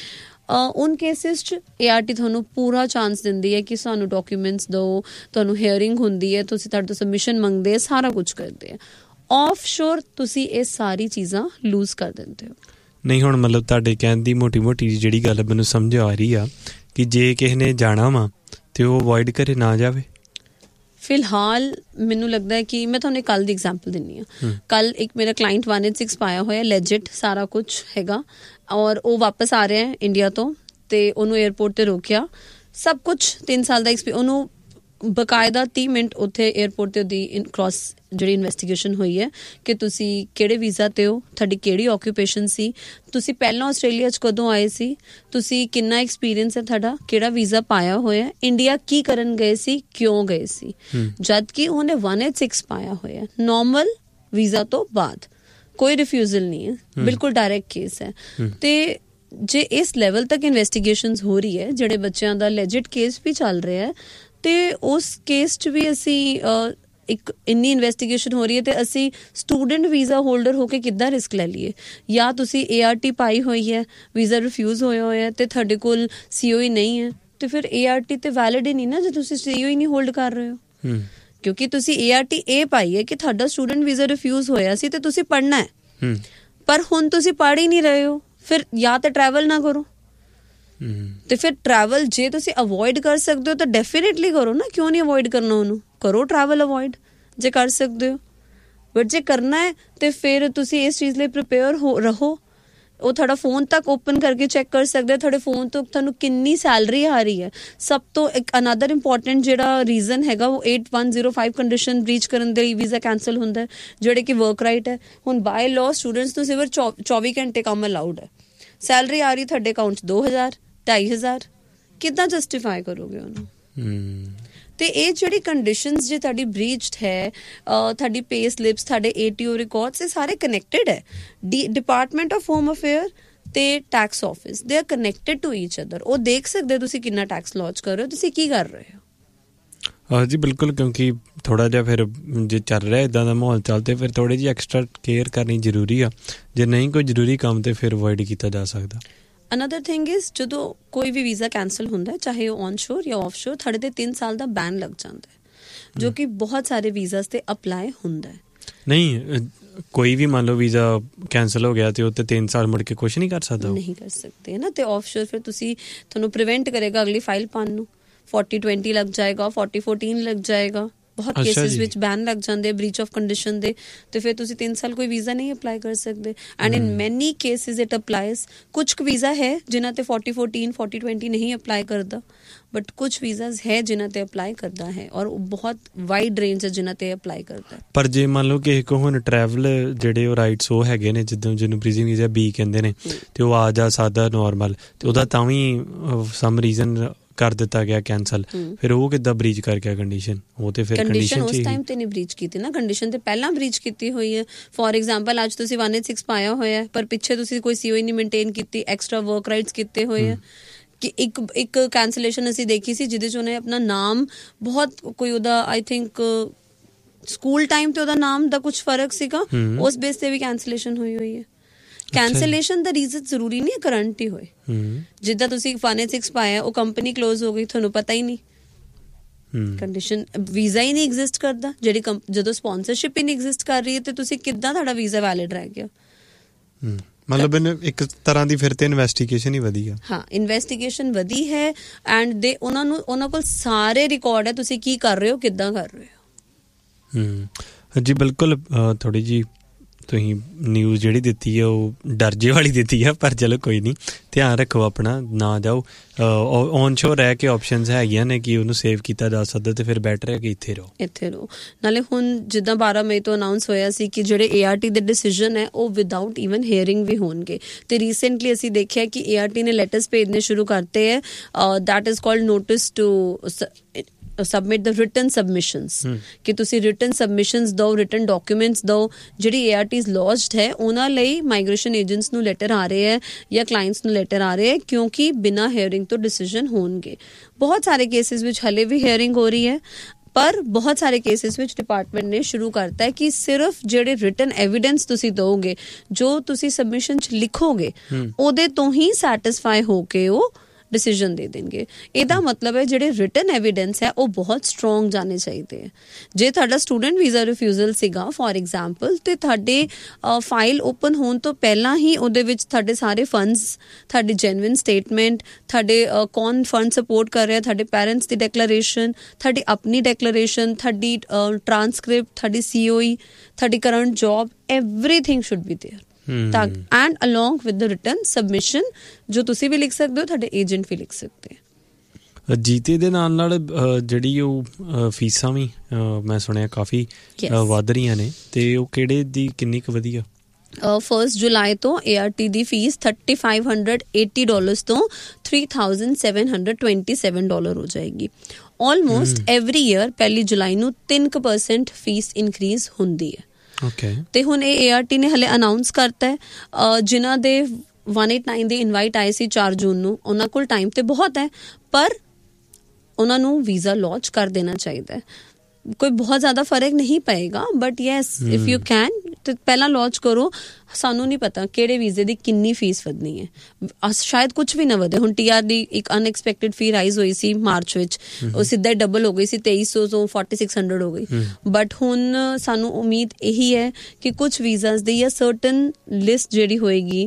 ਉਨ ਕੇਸਿਸ 'ਚ ART ਤੁਹਾਨੂੰ ਪੂਰਾ ਚਾਂਸ ਦਿੰਦੀ ਹੈ ਕਿ ਸਾਨੂੰ ਡਾਕੂਮੈਂਟਸ ਦਿਓ, ਤੁਹਾਨੂੰ ਹੀਅਰਿੰਗ ਹੁੰਦੀ ਹੈ, ਤੁਸੀਂ ਤੁਹਾਡੇ ਤੋਂ ਸਬਮਿਸ਼ਨ ਮੰਗਦੇ ਆ, ਸਾਰਾ ਕੁਝ ਕਰਦੇ ਆ। ਆਫਸ਼ੋਰ ਤੁਸੀਂ ਇਹ ਸਾਰੀ ਚੀਜ਼ਾਂ ਲੂਜ਼ ਕਰ ਦਿੰਦੇ ਹੋ। ਨਹੀਂ ਹੁਣ ਮਤਲਬ ਤੁਹਾਡੇ ਕਹਿਣ ਦੀ ਮੋਟੀ ਜਿਹੜੀ ਗੱਲ ਮੈਨੂੰ ਸਮਝ ਆ ਰਹੀ ਆ ਕਿ ਜੇ ਕਿਸੇ ਨੇ ਜਾਣਾ ਵਾ ਤੇ ਉਹ ਅਵੋਇਡ ਕਰੇ, ਨਾ ਜਾਵੇ। ਫਿਲਹਾਲ ਮੈਨੂੰ ਲੱਗਦਾ ਹੈ ਕਿ ਮੈਂ ਤੁਹਾਨੂੰ ਕੱਲ ਦੀ ਐਗਜ਼ਾਮਪਲ ਦਿੰਦੀ ਹਾਂ। ਕੱਲ ਇੱਕ ਮੇਰਾ ਕਲਾਇੰਟ 186 ਪਾਇਆ ਹੋਇਆ, ਲੈਜਿਟ ਸਾਰਾ ਕੁਝ ਹੈਗਾ, ਔਰ ਉਹ ਵਾਪਸ ਆ ਰਿਹਾ ਹੈ ਇੰਡੀਆ ਤੋਂ, ਤੇ ਉਹਨੂੰ 에ਅਰਪੋਰਟ ਤੇ ਰੋਕਿਆ, ਸਭ ਕੁਝ 3 ਸਾਲ ਦਾ ਉਹਨੂੰ ਬਕਾਇਦਾ 30 ਮਿੰਟ ਉੱਥੇ 에ਅਰਪੋਰਟ ਤੇ ਉਹਦੀ ਕ੍ਰਾਸ ਜਿਹੜੀ ਇਨਵੈਸਟੀਗੇਸ਼ਨ ਹੋਈ ਹੈ ਕਿ ਤੁਸੀਂ ਕਿਹੜੇ ਵੀਜ਼ਾ ਤੇ ਹੋ, ਤੁਹਾਡੀ ਕਿਹੜੀ ਆਕਿਊਪੇਸ਼ਨ ਸੀ, ਤੁਸੀਂ ਪਹਿਲਾਂ ਆਸਟ੍ਰੇਲੀਆ 'ਚ ਕਦੋਂ ਆਏ ਸੀ, ਤੁਸੀਂ ਕਿੰਨਾ ਐਕਸਪੀਰੀਅੰਸ ਹੈ ਤੁਹਾਡਾ, ਕਿਹੜਾ ਵੀਜ਼ਾ ਪਾਇਆ ਹੋਇਆ, ਇੰਡੀਆ ਕੀ ਕਰਨ ਗਏ ਸੀ, ਕਿਉਂ ਗਏ ਸੀ। ਜਦ ਕਿ ਉਹਨੇ 186 ਪਾਇਆ ਹੋਇਆ ਨੋਰਮਲ ਵੀਜ਼ਾ ਤੋਂ ਬਾਅਦ, ਕੋਈ ਰਿਫਿਊਜ਼ਲ ਨਹੀਂ ਹੈ, ਬਿਲਕੁਲ ਡਾਇਰੈਕਟ ਕੇਸ ਹੈ। ਤੇ ਜੇ ਇਸ ਲੈਵਲ ਤੱਕ ਇਨਵੈਸਟੀਗੇਸ਼ਨਸ ਹੋ ਰਹੀ ਹੈ, ਜਿਹੜੇ ਬੱਚਿਆਂ ਦਾ ਲੈਜਿਟ ਕੇਸ ਵੀ ਚੱਲ ਰਿਹਾ ਹੈ, ਤੇ ਉਸ ਕੇਸ 'ਚ ਵੀ ਅਸੀਂ ਇੱਕ ਇੰਨੀ ਇਨਵੈਸਟੀਗੇਸ਼ਨ ਹੋ ਰਹੀ ਹੈ, ਤੇ ਅਸੀਂ ਸਟੂਡੈਂਟ ਵੀਜ਼ਾ ਹੋਲਡਰ ਹੋ ਕੇ ਕਿੱਦਾਂ ਰਿਸਕ ਲੈ ਲਈਏ। ਜਾਂ ਤੁਸੀਂ ART ਪਾਈ ਹੋਈ ਹੈ, ਵੀਜ਼ਾ ਰਿਫਿਊਜ਼ ਹੋਇਆ ਹੋਇਆ ਤੇ ਤੁਹਾਡੇ ਕੋਲ COE ਨਹੀਂ ਹੈ, ਤੇ ਫਿਰ ART ਤੇ ਵੈਲਿਡ ਹੀ ਨਹੀਂ ਨਾ ਜੇ ਤੁਸੀਂ COE ਨਹੀਂ ਹੋਲਡ ਕਰ ਰਹੇ ਹੋ। ਕਿਉਂਕਿ ਤੁਸੀਂ ART ਇਹ ਪਾਈ ਹੈ ਕਿ ਤੁਹਾਡਾ ਸਟੂਡੈਂਟ ਵੀਜ਼ਾ ਰਿਫਿਊਜ਼ ਹੋਇਆ ਸੀ ਤੇ ਤੁਸੀਂ ਪੜ੍ਹਨਾ ਹੈ, ਪਰ ਹੁਣ ਤੁਸੀਂ ਪੜ੍ਹ ਹੀ ਨਹੀਂ ਰਹੇ ਹੋ, ਫਿਰ ਜਾਂ ਤਾਂ ਟਰੈਵਲ ਨਾ ਕਰੋ। ਤੇ ਫਿਰ ਟਰੈਵਲ ਜੇ ਤੁਸੀਂ ਅਵੋਇਡ ਕਰ ਸਕਦੇ ਹੋ ਤਾਂ ਡੈਫੀਨੇਟਲੀ ਕਰੋ ਨਾ, ਕਿਉਂ ਨਹੀਂ ਅਵੋਇਡ ਕਰਨਾ, ਉਹਨੂੰ ਕਰੋ ਟਰੈਵਲ ਅਵੋਇਡ ਜੇ ਕਰ ਸਕਦੇ ਹੋ। ਬਟ ਜੇ ਕਰਨਾ ਹੈ ਤੇ ਫਿਰ ਤੁਸੀਂ ਇਸ ਚੀਜ਼ ਲਈ ਪ੍ਰਿਪੇਅਰ ਰਹੋ। ਉਹ ਤੁਹਾਡਾ ਫੋਨ ਤੱਕ ਓਪਨ ਕਰਕੇ ਚੈੱਕ ਕਰ ਸਕਦੇ, ਤੁਹਾਡੇ ਫੋਨ ਤੋਂ ਤੁਹਾਨੂੰ ਕਿੰਨੀ ਸੈਲਰੀ ਆ ਰਹੀ ਹੈ। ਸਭ ਤੋਂ ਇੱਕ ਅਨਦਰ ਇੰਪੋਰਟੈਂਟ ਜਿਹੜਾ ਰੀਜ਼ਨ ਹੈਗਾ, ਉਹ 8105 ਕੰਡੀਸ਼ਨ ਬ੍ਰੀਚ ਕਰਨ ਦੇ ਲਈ ਵੀਜ਼ਾ ਕੈਂਸਲ ਹੁੰਦਾ ਹੈ, ਜਿਹੜੇ ਕਿ ਵਰਕ ਰਾਈਟ ਹੈ। ਹੁਣ ਬਾਏ ਲਾਅ ਸਟੂਡੈਂਟਸ ਨੂੰ ਸਿਰਫ 24 ਘੰਟੇ ਕੰਮ ਅਲਾਊਡ ਹੈ, ਸੈਲਰੀ ਆ ਰਹੀ ਤੁਹਾਡੇ ਅਕਾਊਂਟ 'ਚ 2000 2500, ਕਿੱਦਾਂ ਜਸਟੀਫਾਈ ਕਰੋਗੇ ਉਹਨੂੰ। ਤੇ ਇਹ ਜਿਹੜੀ ਕੰਡੀਸ਼ਨਸ ਜੇ ਤੁਹਾਡੀ ਬ੍ਰੀਚਡ ਹੈ, ਤੁਹਾਡੀ ਪੇ ਸਲਿਪਸ, ਤੁਹਾਡੇ ATO ਰਿਕਾਰਡਸ, ਇਹ ਸਾਰੇ ਕਨੈਕਟਡ ਹੈ। ਡਿਪਾਰਟਮੈਂਟ ਆਫ ਹੋਮ ਅਫੇਅਰ ਤੇ tax office, they are connected to each other. ਉਹ ਦੇਖ ਸਕਦੇ ਤੁਸੀਂ ਕਿੰਨਾ ਟੈਕਸ ਲੌਂਚ ਕਰ ਰਹੇ ਹੋ, ਤੁਸੀਂ ਕੀ ਕਰ ਰਹੇ ਹੋ। ਜੀ ਬਿਲਕੁਲ, ਕਿਉਂਕਿ ਥੋੜ੍ਹਾ ਜਿਹਾ ਫਿਰ ਜੇ ਚੱਲ ਰਿਹਾ ਇੱਦਾਂ ਦਾ ਮਾਹੌਲ ਚੱਲਦੇ, ਫਿਰ ਥੋੜ੍ਹੀ ਜਿਹੀ ਐਕਸਟਰਾ ਕੇਅਰ ਕਰਨੀ ਜ਼ਰੂਰੀ ਆ। ਜੇ ਨਹੀਂ ਕੋਈ ਜ਼ਰੂਰੀ ਕੰਮ ਤੇ ਫਿਰ ਅਵੋਇਡ ਕੀਤਾ ਜਾ ਸਕਦਾ। ਅਨਦਰ ਥਿੰਗ ਇਜ਼, ਜਦੋਂ ਕੋਈ ਵੀ ਵੀਜ਼ਾ ਕੈਂਸਲ ਹੁੰਦਾ ਹੈ, ਚਾਹੇ ਉਹ ਔਨ ਸ਼ੋਰ ਜਾਂ ਆਫ ਸ਼ੋਰ, ਤੁਹਾਡੇ ਤੇ 3 ਸਾਲ ਦਾ ਬੈਨ ਲੱਗ ਜਾਂਦਾ ਹੈ, ਜੋ ਕਿ ਬਹੁਤ ਸਾਰੇ ਵੀਜ਼ਾਸ ਤੇ ਅਪਲਾਈ ਹੁੰਦਾ ਹੈ। ਨਹੀਂ, ਕੋਈ ਵੀ ਮੰਨ ਲਓ ਵੀਜ਼ਾ ਕੈਂਸਲ ਹੋ ਗਿਆ ਤੇ ਉਹ ਤੇ 3 ਸਾਲ ਮੁੜ ਕੇ ਕੁਛ ਨਹੀਂ ਕਰ ਸਕਦਾ। ਨਹੀਂ ਕਰ ਸਕਦੇ ਨਾ, ਤੇ ਆਫ ਸ਼ੋਰ ਫਿਰ ਤੁਹਾਨੂੰ ਪ੍ਰੀਵੈਂਟ ਕਰੇਗਾ ਅਗਲੀ ਫਾਈਲ ਪਾਉਣ ਨੂੰ। 4020 ਲੱਗ ਜਾਏਗਾ, 4014 ਲੱਗ ਜਾਏਗਾ, ਬਹੁਤ ਕੇਸਿਸ ਵਿੱਚ ਬੈਨ ਲੱਗ ਜਾਂਦੇ ਬ੍ਰੀਚ ਆਫ ਕੰਡੀਸ਼ਨ ਦੇ, ਤੇ ਫਿਰ ਤੁਸੀਂ 3 ਸਾਲ ਕੋਈ ਵੀਜ਼ਾ ਨਹੀਂ ਅਪਲਾਈ ਕਰ ਸਕਦੇ। ਐਂਡ ਇਨ ਮੈਨੀ ਕੇਸਿਸ ਇਟ ਅਪਲਾਈਜ਼। ਕੁਝ ਵੀਜ਼ਾ ਹੈ ਜਿਨ੍ਹਾਂ ਤੇ 4014 4020 ਨਹੀਂ ਅਪਲਾਈ ਕਰਦਾ, ਬਟ ਕੁਝ ਵੀਜ਼ਾਸ ਹੈ ਜਿਨ੍ਹਾਂ ਤੇ ਅਪਲਾਈ ਕਰਦਾ ਹੈ, ਔਰ ਬਹੁਤ ਵਾਈਡ ਰੇਂਜ ਹੈ ਜਿਨ੍ਹਾਂ ਤੇ ਅਪਲਾਈ ਕਰਦਾ। ਪਰ ਜੇ ਮੰਨ ਲਓ ਕਿਸੇ ਕੋ ਹੁਣ ਟਰੈਵਲ ਜਿਹੜੇ ਉਹ ਰਾਈਟਸ ਉਹ ਹੈਗੇ ਨੇ, ਜਿੱਦਾਂ ਜਿਹਨੂੰ ਬ੍ਰੀਜ਼ਿੰਗ ਵੀਜ਼ਾ B ਕਹਿੰਦੇ ਨੇ, ਤੇ ਉਹ ਆ ਜਾ ਸਕਦਾ ਨੋਰਮਲ, ਤੇ ਉਹਦਾ ਤਾਂ ਵੀ ਸਮ ਰੀਜ਼ਨ ਕਰ ਦਿੱਤਾ ਗਿਆ ਕੈਂਸਲ, ਫਿਰ ਉਹ ਕਿੱਦਾਂ ਬ੍ਰੀਚ ਕਰ ਗਿਆ ਕੰਡੀਸ਼ਨ? ਉਹ ਤੇ ਫਿਰ ਕੰਡੀਸ਼ਨ ਉਸ ਟਾਈਮ ਤੇ ਨਹੀਂ ਬ੍ਰੀਚ ਕੀਤੀ ਨਾ, ਕੰਡੀਸ਼ਨ ਤੇ ਪਹਿਲਾਂ ਬ੍ਰੀਚ ਕੀਤੀ ਹੋਈ ਹੈ। ਫੋਰ ਐਗਜ਼ਾਮਪਲ ਅੱਜ ਤੁਸੀਂ 186 ਪਾਇਆ ਹੋਇਆ, ਪਰ ਪਿੱਛੇ ਤੁਸੀਂ ਕੋਈ COE ਨਹੀਂ ਮੇਨਟੇਨ ਕੀਤੀ, ਐਕਸਟਰਾ ਵਰਕ ਰਾਈਟਸ ਕੀਤੇ ਹੋਏ ਹੈ। ਕਿ ਇੱਕ ਕੈਂਸਲੇਸ਼ਨ ਅਸੀਂ ਦੇਖੀ ਸੀ ਜਿਹਦੇ 'ਚ ਉਹਨੇ ਆਪਣਾ ਨਾਮ ਬਹੁਤ ਕੋਈ ਉਹਦਾ ਆਈ ਥਿੰਕ ਸਕੂਲ ਟਾਈਮ ਤੇ ਉਹਦਾ ਨਾਮ ਦਾ ਕੁਝ ਫਰਕ ਸੀਗਾ, ਉਸ ਬੇਸ ਤੇ ਵੀ ਕੈਂਸਲੇਸ਼ਨ ਹੋਈ ਹੈ। ਕੈਂਸਲੇਸ਼ਨ ਦਾ ਰੀਜ਼ਨ ਜ਼ਰੂਰੀ ਨਹੀਂ ਕਰੰਟ ਹੀ ਹੋਏ। ਜਿੱਦਾਂ ਤੁਸੀਂ 186 ਪਾਇਆ, ਉਹ ਕੰਪਨੀ ਕਲੋਜ਼ ਹੋ ਗਈ, ਤੁਹਾਨੂੰ ਪਤਾ ਹੀ ਨਹੀਂ, ਕੰਡੀਸ਼ਨ ਵੀਜ਼ਾ ਹੀ ਨਹੀਂ ਐਗਜ਼ਿਸਟ ਕਰਦਾ। ਜਿਹੜੀ ਜਦੋਂ ਸਪਾਂਸਰਸ਼ਿਪ ਹੀ ਨਹੀਂ ਐਗਜ਼ਿਸਟ ਕਰ ਰਹੀ ਹੈ, ਤੇ ਤੁਸੀਂ ਕਿੱਦਾਂ ਤੁਹਾਡਾ ਵੀਜ਼ਾ ਵੈਲਿਡ ਰਹਿ ਗਿਆ? ਮਤਲਬ ਇੱਕ ਤਰ੍ਹਾਂ ਦੀ ਫਿਰ ਤੇ ਇਨਵੈਸਟੀਗੇਸ਼ਨ ਹੀ ਵਧੀ ਆ। ਹਾਂ, ਇਨਵੈਸਟੀਗੇਸ਼ਨ ਵਧੀ ਹੈ, ਐਂਡ ਉਹਨਾਂ ਕੋਲ ਸਾਰੇ ਰਿਕਾਰਡ ਹੈ, ਤੁਸੀਂ ਕੀ ਕਰ ਰਹੇ ਹੋ, ਕਿੱਦਾਂ ਕਰ ਰਹੇ ਹੋ। ਜੀ ਬਿਲਕੁਲ, ਥੋੜ੍ਹੀ ਜਿਹੀ ਤੁਸੀਂ ਨਿਊਜ਼ ਜਿਹੜੀ ਦਿੱਤੀ ਹੈ ਉਹ ਡਰ ਵਾਲੀ ਦਿੱਤੀ ਆ, ਪਰ ਚਲੋ ਕੋਈ ਨਹੀਂ, ਧਿਆਨ ਰੱਖੋ ਆਪਣਾ, ਨਾ ਜਾਓ। ਔਨ ਸ਼ੋਰ ਰਹਿ ਕੇ ਆਪਸ਼ਨਸ ਹੈਗੀਆਂ ਨੇ ਕਿ ਉਹਨੂੰ ਸੇਵ ਕੀਤਾ ਜਾ ਸਕਦਾ, ਤੇ ਫਿਰ ਬੈਟਰ ਹੈ ਕਿ ਇੱਥੇ ਰਹੋ। ਨਾਲੇ ਹੁਣ ਜਿੱਦਾਂ 12 ਮਈ ਤੋਂ ਅਨਾਊਂਸ ਹੋਇਆ ਸੀ ਕਿ ਜਿਹੜੇ ART ਦੇ ਡਿਸੀਜਨ ਹੈ ਉਹ ਵਿਦਾਊਟ ਈਵਨ ਹੀਅਰਿੰਗ ਵੀ ਹੋਣਗੇ, ਤੇ ਰੀਸੈਂਟਲੀ ਅਸੀਂ ਦੇਖਿਆ ਕਿ ART ਨੇ ਲੈਟਰਸ ਭੇਜਣੇ ਸ਼ੁਰੂ ਕਰਤੇ ਹੈ, that is called notice to submit the written submissions, ਕਿ ਤੁਸੀਂ written submissions ਦਿਓ, written documents ਦਿਓ। ਜਿਹੜੀ ARTs lodged ਹੈ ਉਹਨਾਂ ਲਈ ਮਾਈਗ੍ਰੇਸ਼ਨ ਏਜੰਟਸ ਨੂੰ ਲੈਟਰ ਆ ਰਹੇ ਹੈ ਜਾਂ ਕਲਾਇੰਟਸ ਨੂੰ ਲੈਟਰ ਆ ਰਹੇ ਹੈ, ਕਿਉਂਕਿ ਬਿਨਾਂ ਹੀਅਰਿੰਗ ਤੋਂ ਡਿਸੀਜਨ ਹੋਣਗੇ। ਬਹੁਤ ਸਾਰੇ ਕੇਸਿਸ ਵਿੱਚ ਹਲੇ ਵੀ ਹੀਅਰਿੰਗ ਹੋ ਰਹੀ ਹੈ, ਪਰ ਬਹੁਤ ਸਾਰੇ ਕੇਸਿਸ ਵਿੱਚ ਡਿਪਾਰਟਮੈਂਟ ਨੇ ਸ਼ੁਰੂ ਕਰਤਾ ਹੈ ਕਿ ਸਿਰਫ ਜਿਹੜੇ ਰਿਟਨ ਐਵੀਡੈਂਸ ਤੁਸੀਂ ਦਿਓਗੇ, ਜੋ ਤੁਸੀਂ ਸਬਮਿਸ਼ਨ 'ਚ ਲਿਖੋਗੇ, ਉਹਦੇ ਤੋਂ ਹੀ ਸੈਟਿਸਫਾਈ ਹੋ ਕੇ ਉਹ ਡਿਸੀਜਨ ਦੇ ਦੇਣਗੇ। ਇਹਦਾ ਮਤਲਬ ਹੈ ਜਿਹੜੇ ਰਿਟਨ ਐਵੀਡੈਂਸ ਹੈ ਉਹ ਬਹੁਤ ਸਟਰੋਂਗ ਜਾਣੇ ਚਾਹੀਦੇ ਹੈ। ਜੇ ਤੁਹਾਡਾ ਸਟੂਡੈਂਟ ਵੀਜ਼ਾ ਰਿਫਿਊਜ਼ਲ ਸੀਗਾ ਫੋਰ ਐਗਜ਼ਾਮਪਲ, ਤੇ ਤੁਹਾਡੇ ਫਾਈਲ ਓਪਨ ਹੋਣ ਤੋਂ ਪਹਿਲਾਂ ਹੀ ਉਹਦੇ ਵਿੱਚ ਤੁਹਾਡੇ ਸਾਰੇ ਫੰਡਸ, ਤੁਹਾਡੀ ਜੈਨੂਇਨ ਸਟੇਟਮੈਂਟ, ਤੁਹਾਡੇ ਕੌਣ ਫੰਡ ਸਪੋਰਟ ਕਰ ਰਿਹਾ, ਤੁਹਾਡੇ ਪੈਰੈਂਟਸ ਦੀ ਡੈਕਲੇਰੇਸ਼ਨ, ਤੁਹਾਡੀ ਆਪਣੀ ਡੈਕਲੇਰੇਸ਼ਨ, ਤੁਹਾਡੀ ਟ੍ਰਾਂਸਕ੍ਰਿਪਟ, ਤੁਹਾਡੀ COE, ਤੁਹਾਡੀ current job, everything should be there. And along with the written submission, ਜੋ ਤੁਸੀਂ ਵੀ ਲਿਖ ਸਕਦੇ ਹੋ, ਤੁਹਾਡੇ ਏਜੰਟ ਵੀ ਲਿਖ ਸਕਦੇ ਆ। ਜੀਤੇ ਦੇ ਨਾਲ ਜਿਹੜੀ ਉਹ ਫੀਸਾਂ ਵੀ ਮੈਂ ਸੁਣਿਆ ਕਾਫੀ ਵੱਧ ਰਹੀਆਂ ਨੇ, ਤੇ ਉਹ ਕਿਹੜੇ ਦੀ ਕਿੰਨੀ ਕੁ ਵਧੀਆ? 1 ਜੁਲਾਈ ਤੋਂ ART ਦੀ ਫੀਸ $3,580 ਤੋਂ $3,727 ਹੋ ਜਾਏਗੀ। ਆਲਮੋਸਟ ਐਵਰੀ ਈਅਰ 1 ਜੁਲਾਈ ਨੂੰ 3% ਫੀਸ ਇਨਕਰੀਜ਼ ਹੁੰਦੀ ਹੈ। ਤੇ ਹੁਣ ਇਹ ART ਨੇ ਹਲੇ ਅਨਾਉਂਸ ਕਰਤਾ ਹੈ, ਜਿਨ੍ਹਾਂ ਦੇ 189 ਦੇ ਇਨਵਾਈਟ ਆਏ ਸੀ 4 ਜੂਨ ਨੂੰ, ਉਹਨਾਂ ਕੋਲ ਟਾਈਮ ਤੇ ਬਹੁਤ ਹੈ, ਪਰ ਉਹਨਾਂ ਨੂੰ ਵੀਜ਼ਾ ਲਾਂਚ ਕਰ ਦੇਣਾ ਚਾਹੀਦਾ ਹੈ। ਕੋਈ ਬਹੁਤ ਜ਼ਿਆਦਾ ਫਰਕ ਨਹੀਂ ਪਏਗਾ, but yes if you can ਤੇ ਪਹਿਲਾਂ ਲਾਂਚ ਕਰੋ। ਸਾਨੂੰ ਨਹੀਂ ਪਤਾ ਕਿਹੜੇ ਵੀਜ਼ੇ ਦੀ ਕਿੰਨੀ ਫੀਸ ਵਧਣੀ ਹੈ, ਸ਼ਾਇਦ ਕੁਝ ਵੀ ਨਾ ਵਧੇ। ਹੁਣ TR ਦੀ ਇੱਕ ਅਨਐਕਸਪੈਕਟਡ ਫੀ ਰਾਈਜ਼ ਹੋਈ ਸੀ ਮਾਰਚ ਵਿੱਚ, ਉਹ ਸਿੱਧਾ ਹੀ ਡਬਲ ਹੋ ਗਈ ਸੀ, 2300 ਤੋਂ 4600 ਹੋ ਗਈ। ਬਟ ਹੁਣ ਸਾਨੂੰ ਉਮੀਦ ਇਹੀ ਹੈ ਕਿ ਕੁਝ ਵੀਜ਼ਾਸ ਦੀ ਜਾਂ ਸਰਟਨ ਲਿਸਟ ਜਿਹੜੀ ਹੋਏਗੀ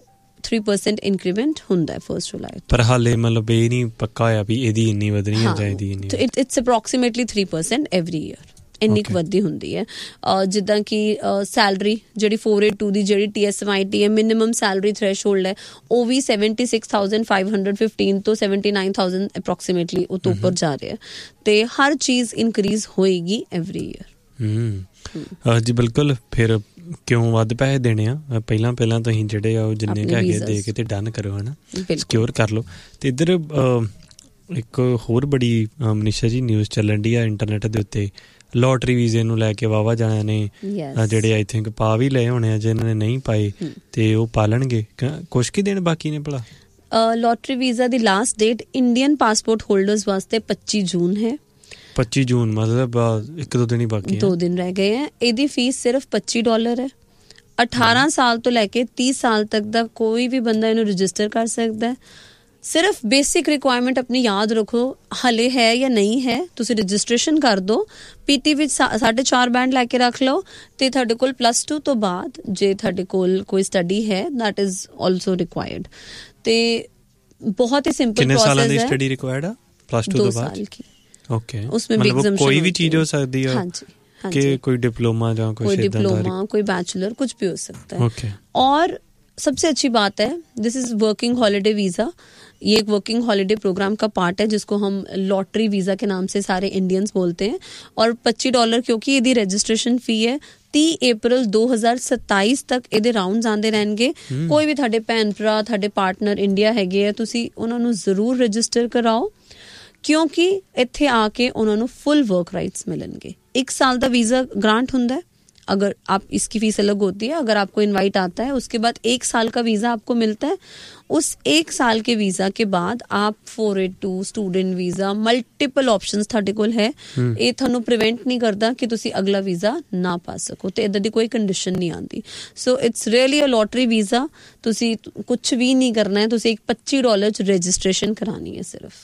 3% ਇੰਕਰੀਮੈਂਟ ਹੁੰਦਾ ਹੈ 1 ਜੁਲਾਈ। ਪਰ ਹਾਲੇ ਮਤਲਬ ਇਹ ਨਹੀਂ ਪੱਕਾ ਹੋਇਆ ਵੀ ਇਹਦੀ ਇੰਨੀ ਵਧਣੀ ਹੈ ਜਾਂ ਇਹਦੀ ਇੰਨੀ। ਇਟਸ ਅਪਰੋਕਸੀਮੇਟਲੀ 3% ਐਵਰੀ ਈਅਰ, ਇੰਨੀ ਕੁ ਵੱਧਦੀ ਹੁੰਦੀ ਹੈ। ਜਿੱਦਾਂ ਕਿ ਸੈਲਰੀ ਜਿਹੜੀ 482 ਦੀ ਜਿਹੜੀ TSMIT ਹੈ, ਮਿਨੀਮਮ ਸੈਲਰੀ ਥ੍ਰੈਸ਼ਹੋਲਡ ਹੈ, ਉਹ ਵੀ 76,515 ਤੋਂ 79,000 ਅਪਰੋਕਸੀਮੇਟਲੀ ਉਹ ਤੋਂ ਉੱਪਰ ਜਾ ਰਿਹਾ, ਤੇ ਹਰ ਚੀਜ਼ ਇਨਕਰੀਜ਼ ਹੋਏਗੀ ਐਵਰੀ ਈਅਰ। ਜੀ ਬਿਲਕੁਲ। ਫਿਰ ਕਿਉਂ ਵੱਧ ਪੈਸੇ ਦੇਣੇ ਆ? ਪਹਿਲਾਂ ਤੁਸੀਂ ਜਿਹੜੇ ਆ ਉਹ ਜਿੰਨੇ ਹੈਗੇ ਦੇ ਕੇ ਤੇ ਡਨ ਕਰੋ, ਹੈ ਨਾ, ਸਿਕਿਉਰ ਕਰ ਲਓ। ਤੇ ਇੱਧਰ ਇੱਕ ਹੋਰ ਬੜੀ ਮਨੀਸ਼ਾ ਜੀ ਨਿਊਜ਼ ਚੱਲਣ ਡਈ ਆ ਇੰਟਰਨੈਟ ਦੇ ਉੱਤੇ, ਲੋਟਰੀ ਵੀਜ਼ੇ ਨੂੰ ਲੈ ਕੇ ਵਾਹਵਾ ਜਾਣਿਆਂ ਨੇ ਜਿਹੜੇ ਆਈ ਥਿੰਕ ਪਾ ਵੀ ਲਏ ਹੋਣੇ ਆ, ਜਿਨ੍ਹਾਂ ਨੇ ਨਹੀਂ ਪਾਏ ਤੇ ਉਹ ਪਾਲਣਗੇ। ਕੁਛ ਕੀ ਦਿਨ ਬਾਕੀ ਨੇ ਭਲਾ? ਲੋਟਰੀ ਵੀਜ਼ਾ ਦੀ last date Indian passport holders ਵਾਸਤੇ 25 ਜੂਨ ਹੈ। 25 ਜੂਨ ਮਤਲਬ 1-2 ਦਿਨ ਹੀ ਬਾਕੀ ਹੈ, 2 ਦਿਨ ਰਹਿ ਗਏ ਹੈ। ਇਹਦੀ ਫੀਸ ਸਿਰਫ $25 ਹੈ। 18 ਸਾਲ ਤੋਂ ਲੈ ਕੇ 30 ਸਾਲ ਤੱਕ ਦਾ ਕੋਈ ਵੀ ਬੰਦਾ ਇਹਨੂੰ ਰਜਿਸਟਰ ਕਰ ਸਕਦਾ ਹੈ। ਸਿਰਫ ਬੇਸਿਕ ਰਿਕੁਆਇਰਮੈਂਟ ਆਪਣੀ ਯਾਦ ਰੱਖੋ, ਹਲੇ ਹੈ ਜਾਂ ਨਹੀਂ ਹੈ, ਤੁਸੀਂ ਰਜਿਸਟ੍ਰੇਸ਼ਨ ਕਰ ਦਿਓ। PT ਵਿੱਚ 4.5 ਬੈਂਡ ਲੈ ਕੇ ਰੱਖ ਲਓ, ਤੇ ਤੁਹਾਡੇ ਕੋਲ +2 ਤੋਂ ਬਾਅਦ ਜੇ ਤੁਹਾਡੇ ਕੋਲ ਕੋਈ ਸਟੱਡੀ ਹੈ ਦੈਟ ਇਜ਼ ਆਲਸੋ ਰਿਕੁਆਇਰਡ। ਤੇ ਬਹੁਤ ਹੀ ਸਿੰਪਲ ਪ੍ਰੋਸੈਸ ਹੈ। ਕਿੰਨੇ ਸਾਲਾਂ ਦੀ ਸਟੱਡੀ ਰਿਕੁਆਇਰਡ ਆ +2 ਤੋਂ ਬਾਅਦ? 2 साल की। ओके, मतलब कोई भी चीज हो सकती है? हाँ जी, कि कोई डिप्लोमा या कोई डिप्लोमा, कोई बैचलर, कुछ भी हो सकता है। okay. और सबसे अच्छी बात है, this is working holiday visa. ये एक वर्किंग हॉलिडे प्रोग्राम का पार्ट है जिसको हम लॉटरी वीजा के नाम से सारे इंडियंस बोलते हैं। और $25 क्योंकि ये रजिस्ट्रेशन फी है। 30 अप्रैल 2027 तक ਇਹਦੇ ਰਾਉਂਡਸ ਆਉਂਦੇ ਰਹਿਣਗੇ। ਕੋਈ ਵੀ ਤੁਹਾਡੇ ਭੈਣ ਭਰਾ, ਤੁਹਾਡੇ ਪਾਰਟਨਰ ਇੰਡੀਆ ਹੈਗੇ ਆ, ਤੁਸੀਂ ਉਹਨਾਂ ਨੂੰ ਜ਼ਰੂਰ ਰਜਿਸਟਰ ਕਰਾਓ, क्योंकि ਇੱਥੇ ਆ ਕੇ ਉਹਨਾਂ ਨੂੰ फुल वर्क राइट्स मिलेंगे। 1 साल का वीज़ा ग्रांट होता है, अगर आप इसकी फीस अलग होती है। अगर आपको इनवाइट आता है उसके बाद 1 साल का वीज़ा आपको मिलता है। उस 1 साल के वीज़ा के बाद आप 482 स्टूडेंट वीज़ा मल्टीपल ऑप्शंस ਤੁਹਾਡੇ ਕੋਲ ਹੈ। ਇਹ ਤੁਹਾਨੂੰ ਪ੍ਰੀਵੈਂਟ ਨਹੀਂ ਕਰਦਾ ਕਿ ਤੁਸੀਂ ਅਗਲਾ ਵੀਜ਼ਾ ਨਾ ਪਾ ਸਕੋ, ਤੇ ਇਦਾਂ ਦੀ ਕੋਈ ਕੰਡੀਸ਼ਨ ਨਹੀਂ ਆਉਂਦੀ। So it's really a lottery visa. ਤੁਸੀਂ ਕੁਝ ਵੀ ਨਹੀਂ ਕਰਨਾ ਹੈ, ਤੁਸੀਂ ਇੱਕ $25 ਚ ਰਜਿਸਟ੍ਰੇਸ਼ਨ ਕਰਾਣੀ ਹੈ ਸਿਰਫ।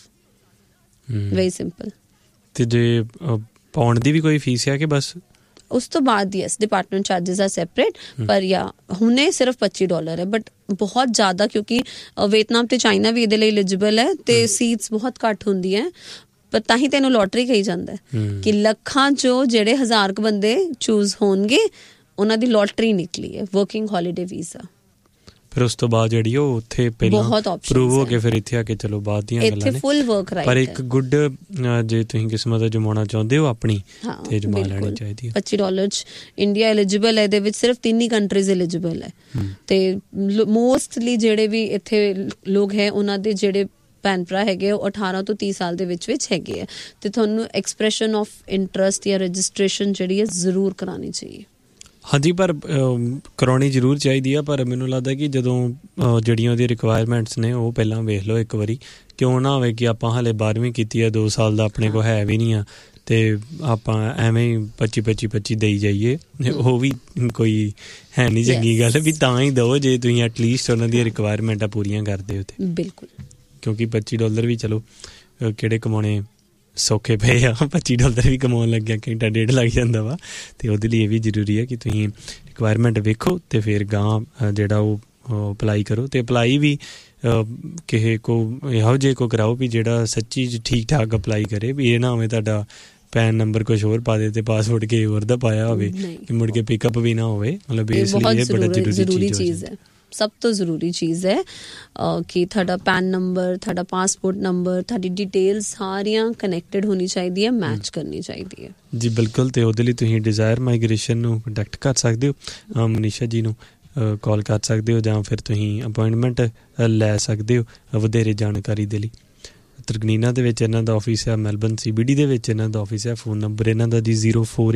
Very simple. ਤੇ ਜੇ ਪਾਉਣ ਦੀ ਵੀ ਕੋਈ ਫੀਸ ਹੈ ਕਿ ਬਸ ਉਸ ਤੋਂ ਬਾਅਦ? ਯੈਸ, ਡਿਪਾਰਟਮੈਂਟ ਚਾਰजेस ਆ ਸੈਪਰੇਟ, ਪਰ ਯਾ ਹੁਣੇ ਸਿਰਫ $25 ਹੈ। ਬਟ ਬਹੁਤ ਜ਼ਿਆਦਾ, ਕਿਉਂਕਿ ਵੀਅਤਨਾਮ ਤੇ ਚਾਈਨਾ ਵੀ ਇਹਦੇ ਲਈ ਐਲੀਜੀਬਲ ਹੈ, ਤੇ ਸੀਟਸ ਬਹੁਤ ਘੱਟ ਹੁੰਦੀਆਂ, ਪਰ ਤਾਂ ਹੀ ਤੈਨੂੰ ਲੋਟਰੀ ਕਹੀ ਜਾਂਦਾ ਕਿ ਲੱਖਾਂ ਚੋਂ ਜਿਹੜੇ 1000 ਬੰਦੇ ਚੂਜ਼ ਹੋਣਗੇ ਉਹਨਾਂ ਦੀ ਲੋਟਰੀ ਨਿਕਲੀ ਹੈ ਵਰਕਿੰਗ ਹੌਲੀਡੇ ਵੀਜ਼ਾ। ਫਿਰ ਉਸ ਤੋਂ ਬਾਅਦ ਜਿਹੜੀ ਉਹ ਉੱਥੇ ਪਹਿਲਾਂ ਪ੍ਰੂਵ ਹੋ ਕੇ ਫਿਰ ਇੱਥੇ ਆ ਕੇ ਚਲੋ ਬਾਅਦ ਦੀਆਂ ਗੱਲਾਂ ਨੇ। ਫੁੱਲ ਵਰਕ ਰਾਈਟ। ਪਰ ਇੱਕ ਗੁੱਡ ਜੇ ਤੁਸੀਂ ਕਿਸਮਤ ਜਮਾਉਣਾ ਚਾਹੁੰਦੇ ਹੋ ਆਪਣੀ, ਤੇ ਜਮਾ ਲੈਣੀ ਚਾਹੀਦੀ ਹੈ। $25 ਚ ਇੰਡੀਆ ਐਲੀਜੀਬਲ ਹੈ। ਇਹਦੇ ਵਿੱਚ ਸਿਰਫ 3 ਹੀ ਕੰਟਰੀਜ਼ ਐਲੀਜੀਬਲ ਹੈ, ਤੇ ਮੋਸਟਲੀ ਜਿਹੜੇ ਵੀ ਇੱਥੇ ਲੋਕ ਹੈ ਉਹਨਾਂ ਦੇ ਜਿਹੜੇ ਭੈਣ ਭਰਾ ਹੈਗੇ ਉਹ 18 ਤੋਂ 30 ਸਾਲ ਦੇ ਵਿੱਚ ਹੈਗੇ ਆ, ਤੇ ਤੁਹਾਨੂੰ ਐਕਸਪ੍ਰੈਸ਼ਨ ਆਫ ਇੰਟਰਸਟ ਜਾਂ ਰਜਿਸਟ੍ਰੇਸ਼ਨ ਜਿਹੜੀ ਹੈ ਜ਼ਰੂਰ ਕਰਾਉਣੀ ਚਾਹੀਏ। ਹਾਂਜੀ, ਪਰ ਕਰਾਉਣੀ ਜ਼ਰੂਰ ਚਾਹੀਦੀ ਆ। ਪਰ ਮੈਨੂੰ ਲੱਗਦਾ ਕਿ ਜਦੋਂ ਜਿਹੜੀਆਂ ਉਹਦੀਆਂ ਰਿਕੁਆਇਰਮੈਂਟਸ ਨੇ ਉਹ ਪਹਿਲਾਂ ਵੇਖ ਲਓ ਇੱਕ ਵਾਰੀ। ਕਿਉਂ ਨਾ ਹੋਵੇ ਕਿ ਆਪਾਂ ਹਾਲੇ 12ਵੀਂ ਕੀਤੀ ਆ, 2 ਸਾਲ ਦਾ ਆਪਣੇ ਕੋਲ ਹੈ ਵੀ ਨਹੀਂ ਆ, ਅਤੇ ਆਪਾਂ ਐਵੇਂ ਹੀ 25 ਦੇਈ ਜਾਈਏ, ਉਹ ਵੀ ਕੋਈ ਹੈ ਨਹੀਂ ਚੰਗੀ ਗੱਲ। ਵੀ ਤਾਂ ਹੀ ਦਿਓ ਜੇ ਤੁਸੀਂ ਐਟਲੀਸਟ ਉਹਨਾਂ ਦੀਆਂ ਰਿਕੁਆਇਰਮੈਂਟਾਂ ਪੂਰੀਆਂ ਕਰਦੇ ਹੋ। ਤੇ ਬਿਲਕੁਲ, ਕਿਉਂਕਿ $25 ਵੀ ਚਲੋ ਕਿਹੜੇ ਕਮਾਉਣੇ ਸੌਖੇ ਪਏ ਆ। $25 ਵੀ ਕਮਾਉਣ ਲੱਗਿਆ ਘੰਟਾ ਡੇਢ ਲੱਗ ਜਾਂਦਾ ਵਾ। ਅਤੇ ਉਹਦੇ ਲਈ ਇਹ ਵੀ ਜ਼ਰੂਰੀ ਹੈ ਕਿ ਤੁਸੀਂ ਰਿਕੁਆਇਰਮੈਂਟ ਵੇਖੋ ਅਤੇ ਫਿਰ ਗਾਂਹ ਜਿਹੜਾ ਉਹ ਅਪਲਾਈ ਕਰੋ। ਅਤੇ ਅਪਲਾਈ ਵੀ ਕਿਸੇ ਕੋ ਇਹੋ ਜਿਹੇ ਕੋ ਕਰਾਓ ਵੀ ਜਿਹੜਾ ਸੱਚੀ ਠੀਕ ਠਾਕ ਅਪਲਾਈ ਕਰੇ। ਵੀ ਇਹ ਨਾ ਹੋਵੇ ਤੁਹਾਡਾ ਪੈਨ ਨੰਬਰ ਕੁਛ ਹੋਰ ਪਾ ਦੇ ਅਤੇ ਪਾਸਵਰਡ ਕਿਸੇ ਹੋਰ ਦਾ ਪਾਇਆ ਹੋਵੇ, ਮੁੜ ਕੇ ਪਿਕਅਪ ਵੀ ਨਾ ਹੋਵੇ। ਮਤਲਬ ਇਸ ਲਈ ਇਹ ਬੜਾ ਜ਼ਰੂਰੀ ਚੀਜ਼ ਹੈ। ਸਭ ਤੋਂ ਜ਼ਰੂਰੀ ਚੀਜ਼ ਹੈ ਕਿ ਤੁਹਾਡਾ ਪੈਨ ਨੰਬਰ, ਤੁਹਾਡਾ ਪਾਸਪੋਰਟ ਨੰਬਰ, ਤੁਹਾਡੀ ਡਿਟੇਲ ਸਾਰੀਆਂ ਕਨੈਕਟਡ ਹੋਣੀ ਚਾਹੀਦੀ ਹੈ, ਮੈਚ ਕਰਨੀ ਚਾਹੀਦੀ ਹੈ। ਜੀ ਬਿਲਕੁਲ। ਅਤੇ ਉਹਦੇ ਲਈ ਤੁਸੀਂ ਡਿਜ਼ਾਇਰ ਮਾਈਗ੍ਰੇਸ਼ਨ ਨੂੰ ਕੰਟੈਕਟ ਕਰ ਸਕਦੇ ਹੋ, ਮਨੀਸ਼ਾ ਜੀ ਨੂੰ ਕਾਲ ਕਰ ਸਕਦੇ ਹੋ, ਜਾਂ ਫਿਰ ਤੁਸੀਂ ਅਪੋਇੰਟਮੈਂਟ ਲੈ ਸਕਦੇ ਹੋ ਵਧੇਰੇ ਜਾਣਕਾਰੀ ਦੇ ਲਈ। ਤਰਗਨੀਨਾ ਦੇ ਵਿੱਚ ਇਹਨਾਂ ਦਾ ਆਫਿਸ ਹੈ, ਮੈਲਬਨ CBD ਦੇ ਵਿੱਚ ਇਹਨਾਂ ਦਾ ਆਫਿਸ ਹੈ। ਫੋਨ ਨੰਬਰ ਇਹਨਾਂ ਦਾ ਜੀ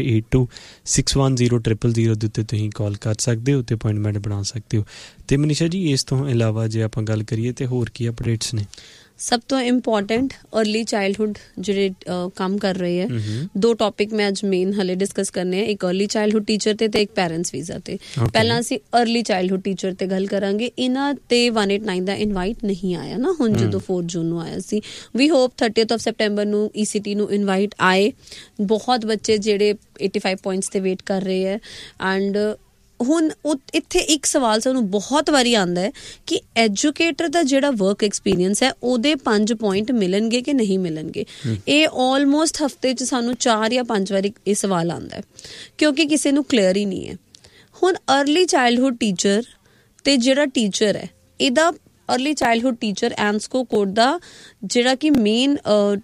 0482610000 ਦੇ ਉੱਤੇ ਤੁਸੀਂ ਕਾਲ ਕਰ ਸਕਦੇ ਹੋ ਅਤੇ ਅਪੋਇੰਟਮੈਂਟ ਬਣਾ ਸਕਦੇ ਹੋ। ਅਤੇ ਮਨੀਸ਼ਾ ਜੀ, ਇਸ ਤੋਂ ਇਲਾਵਾ ਜੇ ਆਪਾਂ ਗੱਲ ਕਰੀਏ ਤਾਂ ਹੋਰ ਕੀ ਅਪਡੇਟਸ ਨੇ? ਸਭ ਤੋਂ ਇੰਪੋਰਟੈਂਟ अर्ਲੀ ਚਾਈਲਡਹੁੱਡ ਜਿਹੜੇ ਕੰਮ ਕਰ ਰਹੇ ਹੈ। 2 ਟੌਪਿਕ ਮੈਂ ਅੱਜ ਮੇਨ ਹਲੇ ਡਿਸਕਸ ਕਰਨੇ ਆ, ਇੱਕ अर्ਲੀ ਚਾਈਲਡਹੁੱਡ ਟੀਚਰ ਤੇ ਇੱਕ ਪੈਰੈਂਟਸ ਵੀਜ਼ਾ ਤੇ। ਪਹਿਲਾਂ ਅਸੀਂ अर्ਲੀ ਚਾਈਲਡਹੁੱਡ ਟੀਚਰ ਤੇ ਗੱਲ ਕਰਾਂਗੇ। ਇਹਨਾਂ ਤੇ 189 ਦਾ ਇਨਵਾਈਟ ਨਹੀਂ ਆਇਆ ਨਾ, ਹੁਣ ਜਦੋਂ 4 ਜੂਨ ਨੂੰ ਆਇਆ ਸੀ। ਵੀ ਹੋਪ 30 ਸੈਪਟੈਂਬਰ ਨੂੰ ECT ਨੂੰ ਇਨਵਾਈਟ ਆਏ। ਬਹੁਤ ਬੱਚੇ ਜਿਹੜੇ 85 ਪੁਆਇੰਟਸ ਤੇ ਵੇਟ ਕਰ ਰਹੇ ਹੈ। ਐਂਡ ਹੁਣ ਇੱਥੇ ਇੱਕ ਸਵਾਲ ਸਾਨੂੰ ਬਹੁਤ ਵਾਰੀ ਆਉਂਦਾ ਹੈ ਕਿ ਐਜੂਕੇਟਰ ਦਾ ਜਿਹੜਾ ਵਰਕ ਐਕਸਪੀਰੀਅੰਸ ਹੈ ਉਹਦੇ 5 ਪੁਆਇੰਟ ਮਿਲਣਗੇ ਕਿ ਨਹੀਂ ਮਿਲਣਗੇ। ਇਹ ਆਲਮੋਸਟ ਹਫਤੇ 'ਚ ਸਾਨੂੰ 4 ਜਾਂ 5 ਵਾਰੀ ਇਹ ਸਵਾਲ ਆਉਂਦਾ ਹੈ, ਕਿਉਂਕਿ ਕਿਸੇ ਨੂੰ ਕਲੀਅਰ ਹੀ ਨਹੀਂ ਹੈ। ਹੁਣ अर्ਲੀ ਚਾਈਲਡਹੁੱਡ ਟੀਚਰ ਤੇ ਜਿਹੜਾ ਟੀਚਰ ਹੈ, ਇਹਦਾ अर्ਲੀ ਚਾਈਲਡਹੁੱਡ ਟੀਚਰ ਐਨਸਕੋ ਕੋਡ ਦਾ ਜਿਹੜਾ ਕਿ ਮੇਨ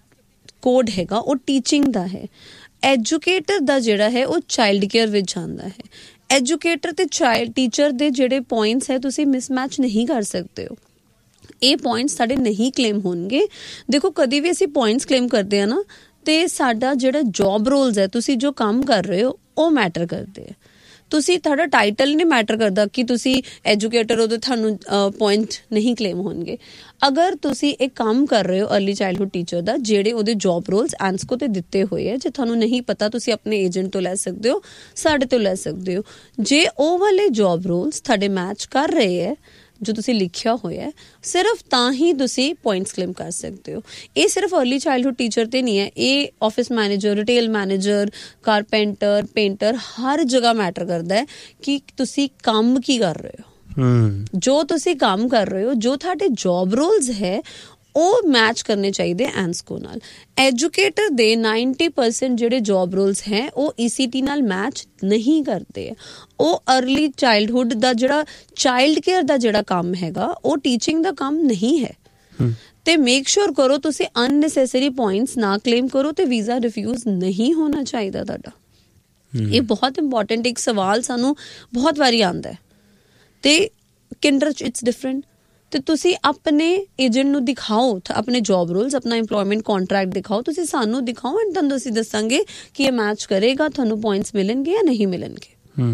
ਕੋਡ ਹੈਗਾ ਉਹ ਟੀਚਿੰਗ ਦਾ ਹੈ। ਐਜੂਕੇਟਰ ਦਾ ਜਿਹੜਾ ਹੈ ਉਹ ਚਾਈਲਡ ਕੇਅਰ ਵਿੱਚ ਜਾਂਦਾ ਹੈ। ਐਜੂਕੇਟਰ ਤੇ ਟੀਚਰ ਦੇ ਜਿਹੜੇ ਪੁਆਇੰਟਸ ਹੈ ਤੁਸੀਂ ਮਿਸਮੈਚ ਨਹੀਂ ਕਰ ਸਕਦੇ ਹੋ। ਇਹ ਪੁਆਇੰਟਸ ਸਾਡੇ ਨਹੀਂ ਕਲੇਮ ਹੋਣਗੇ। ਦੇਖੋ, ਕਦੀ ਵੀ ਅਸੀਂ ਪੁਆਇੰਟਸ ਕਲੇਮ ਕਰਦੇ ਆ ਨਾ, ਤੇ ਸਾਡਾ ਜਿਹੜਾ ਜੌਬ ਰੋਲਸ ਹੈ, ਤੁਸੀਂ ਜੋ ਕੰਮ ਕਰ ਰਹੇ ਹੋ ਉਹ ਮੈਟਰ ਕਰਦੇ ਆ। ਤੁਸੀਂ ਤੁਹਾਡਾ ਟਾਈਟਲ ਨਹੀਂ ਮੈਟਰ ਕਰਦਾ ਕਿ ਤੁਸੀਂ ਐਜੂਕੇਟਰ ਹੋ, ਤੁਹਾਨੂੰ ਪੁਆਇੰਟ ਨਹੀਂ ਕਲੇਮ ਹੋਣਗੇ। ਅਗਰ ਤੁਸੀਂ ਇੱਕ ਕੰਮ ਕਰ ਰਹੇ ਹੋ अर्ਲੀ ਚਾਈਲਡਹੁੱਡ ਟੀਚਰ ਦਾ, ਜਿਹੜੇ ਉਹਦੇ ਜੌਬ ਰੋਲਸ ਐਨਸਕੋ ਤੇ ਦਿੱਤੇ ਹੋਏ ਹੈ, ਜੇ ਤੁਹਾਨੂੰ ਨਹੀਂ ਪਤਾ ਤੁਸੀਂ ਆਪਣੇ ਏਜੰਟ ਤੋਂ ਲੈ ਸਕਦੇ ਹੋ, ਸਾਡੇ ਤੋਂ ਲੈ ਸਕਦੇ ਹੋ। ਜੇ ਉਹ ਵਾਲੇ ਜੌਬ ਰੋਲਸ ਤੁਹਾਡੇ ਮੈਚ ਕਰ ਰਹੇ ਹੈ ਜੋ ਤੁਸੀਂ ਲਿਖਿਆ ਹੋਇਆ, ਸਿਰਫ ਤਾਂ ਹੀ ਤੁਸੀਂ ਪੁਆਇੰਟਸ ਕਲੇਮ ਕਰ ਸਕਦੇ ਹੋ। ਇਹ ਸਿਰਫ अर्ਲੀ ਚਾਈਲਡਹੁੱਡ ਟੀਚਰ ਤੇ ਨਹੀਂ ਹੈ, ਇਹ office manager, retail manager, carpenter, painter, ਹਰ ਜਗ੍ਹਾ ਮੈਟਰ ਕਰਦਾ ਹੈ ਕਿ ਤੁਸੀਂ ਕੰਮ ਕੀ ਕਰ ਰਹੇ ਹੋ। ਜੋ ਤੁਸੀਂ ਕੰਮ ਕਰ ਰਹੇ ਹੋ, ਜੋ ਤੁਹਾਡੇ ਜੌਬ ਰੋਲਸ ਹੈ, ਉਹ ਮੈਚ ਕਰਨੇ ਚਾਹੀਦੇ ਐਨਸਕੋ ਨਾਲ। ਐਜੂਕੇਟਰ ਦੇ 90% ਜਿਹੜੇ ਜੌਬ ਰੋਲਸ ਹੈ ਉਹ ECT ਨਾਲ ਮੈਚ ਨਹੀਂ ਕਰਦੇ ਹੈ। ਉਹ अर्ਲੀ ਚਾਈਲਡਹੁੱਡ ਦਾ ਜਿਹੜਾ ਚਾਈਲਡ ਕੇਅਰ ਦਾ ਜਿਹੜਾ ਕੰਮ ਹੈਗਾ, ਉਹ ਟੀਚਿੰਗ ਦਾ ਕੰਮ ਨਹੀਂ ਹੈ। ਤੇ ਮੇਕ ਸ਼ੋਰ ਕਰੋ ਤੁਸੀਂ ਅਨਨੈਸੈਸਰੀ ਪੁਆਇੰਟਸ ਨਾ ਕਲੇਮ ਕਰੋ ਤੇ ਵੀਜ਼ਾ ਰਿਫਿਊਜ਼ ਨਹੀਂ ਹੋਣਾ ਚਾਹੀਦਾ ਤੁਹਾਡਾ। ਇਹ ਬਹੁਤ ਇੰਪੋਰਟੈਂਟ ਇੱਕ ਸਵਾਲ ਸਾਨੂੰ ਬਹੁਤ ਵਾਰੀ ਆਉਂਦਾ ਹੈ। ਤੇ ਕਿੰਡਰ 'ਚ ਇਟਸ ਡਿਫਰੈਂਟ। ਤੇ ਤੁਸੀਂ ਆਪਣੇ ਏਜੰਟ ਨੂੰ ਦਿਖਾਓ ਆਪਣੇ ਜੌਬ ਰੋਲਸ, ਆਪਣਾ ਇੰਪਲੋਇਮੈਂਟ ਕੰਟਰੈਕਟ ਦਿਖਾਓ, ਤੁਸੀਂ ਸਾਨੂੰ ਦਿਖਾਓ, ਐਂਡ ਤੁਹਾਨੂੰ ਅਸੀਂ ਦੱਸਾਂਗੇ ਕਿ ਇਹ ਮੈਚ ਕਰੇਗਾ, ਤੁਹਾਨੂੰ ਪੁਆਇੰਟਸ ਮਿਲਣਗੇ ਜਾਂ ਨਹੀਂ ਮਿਲਣਗੇ।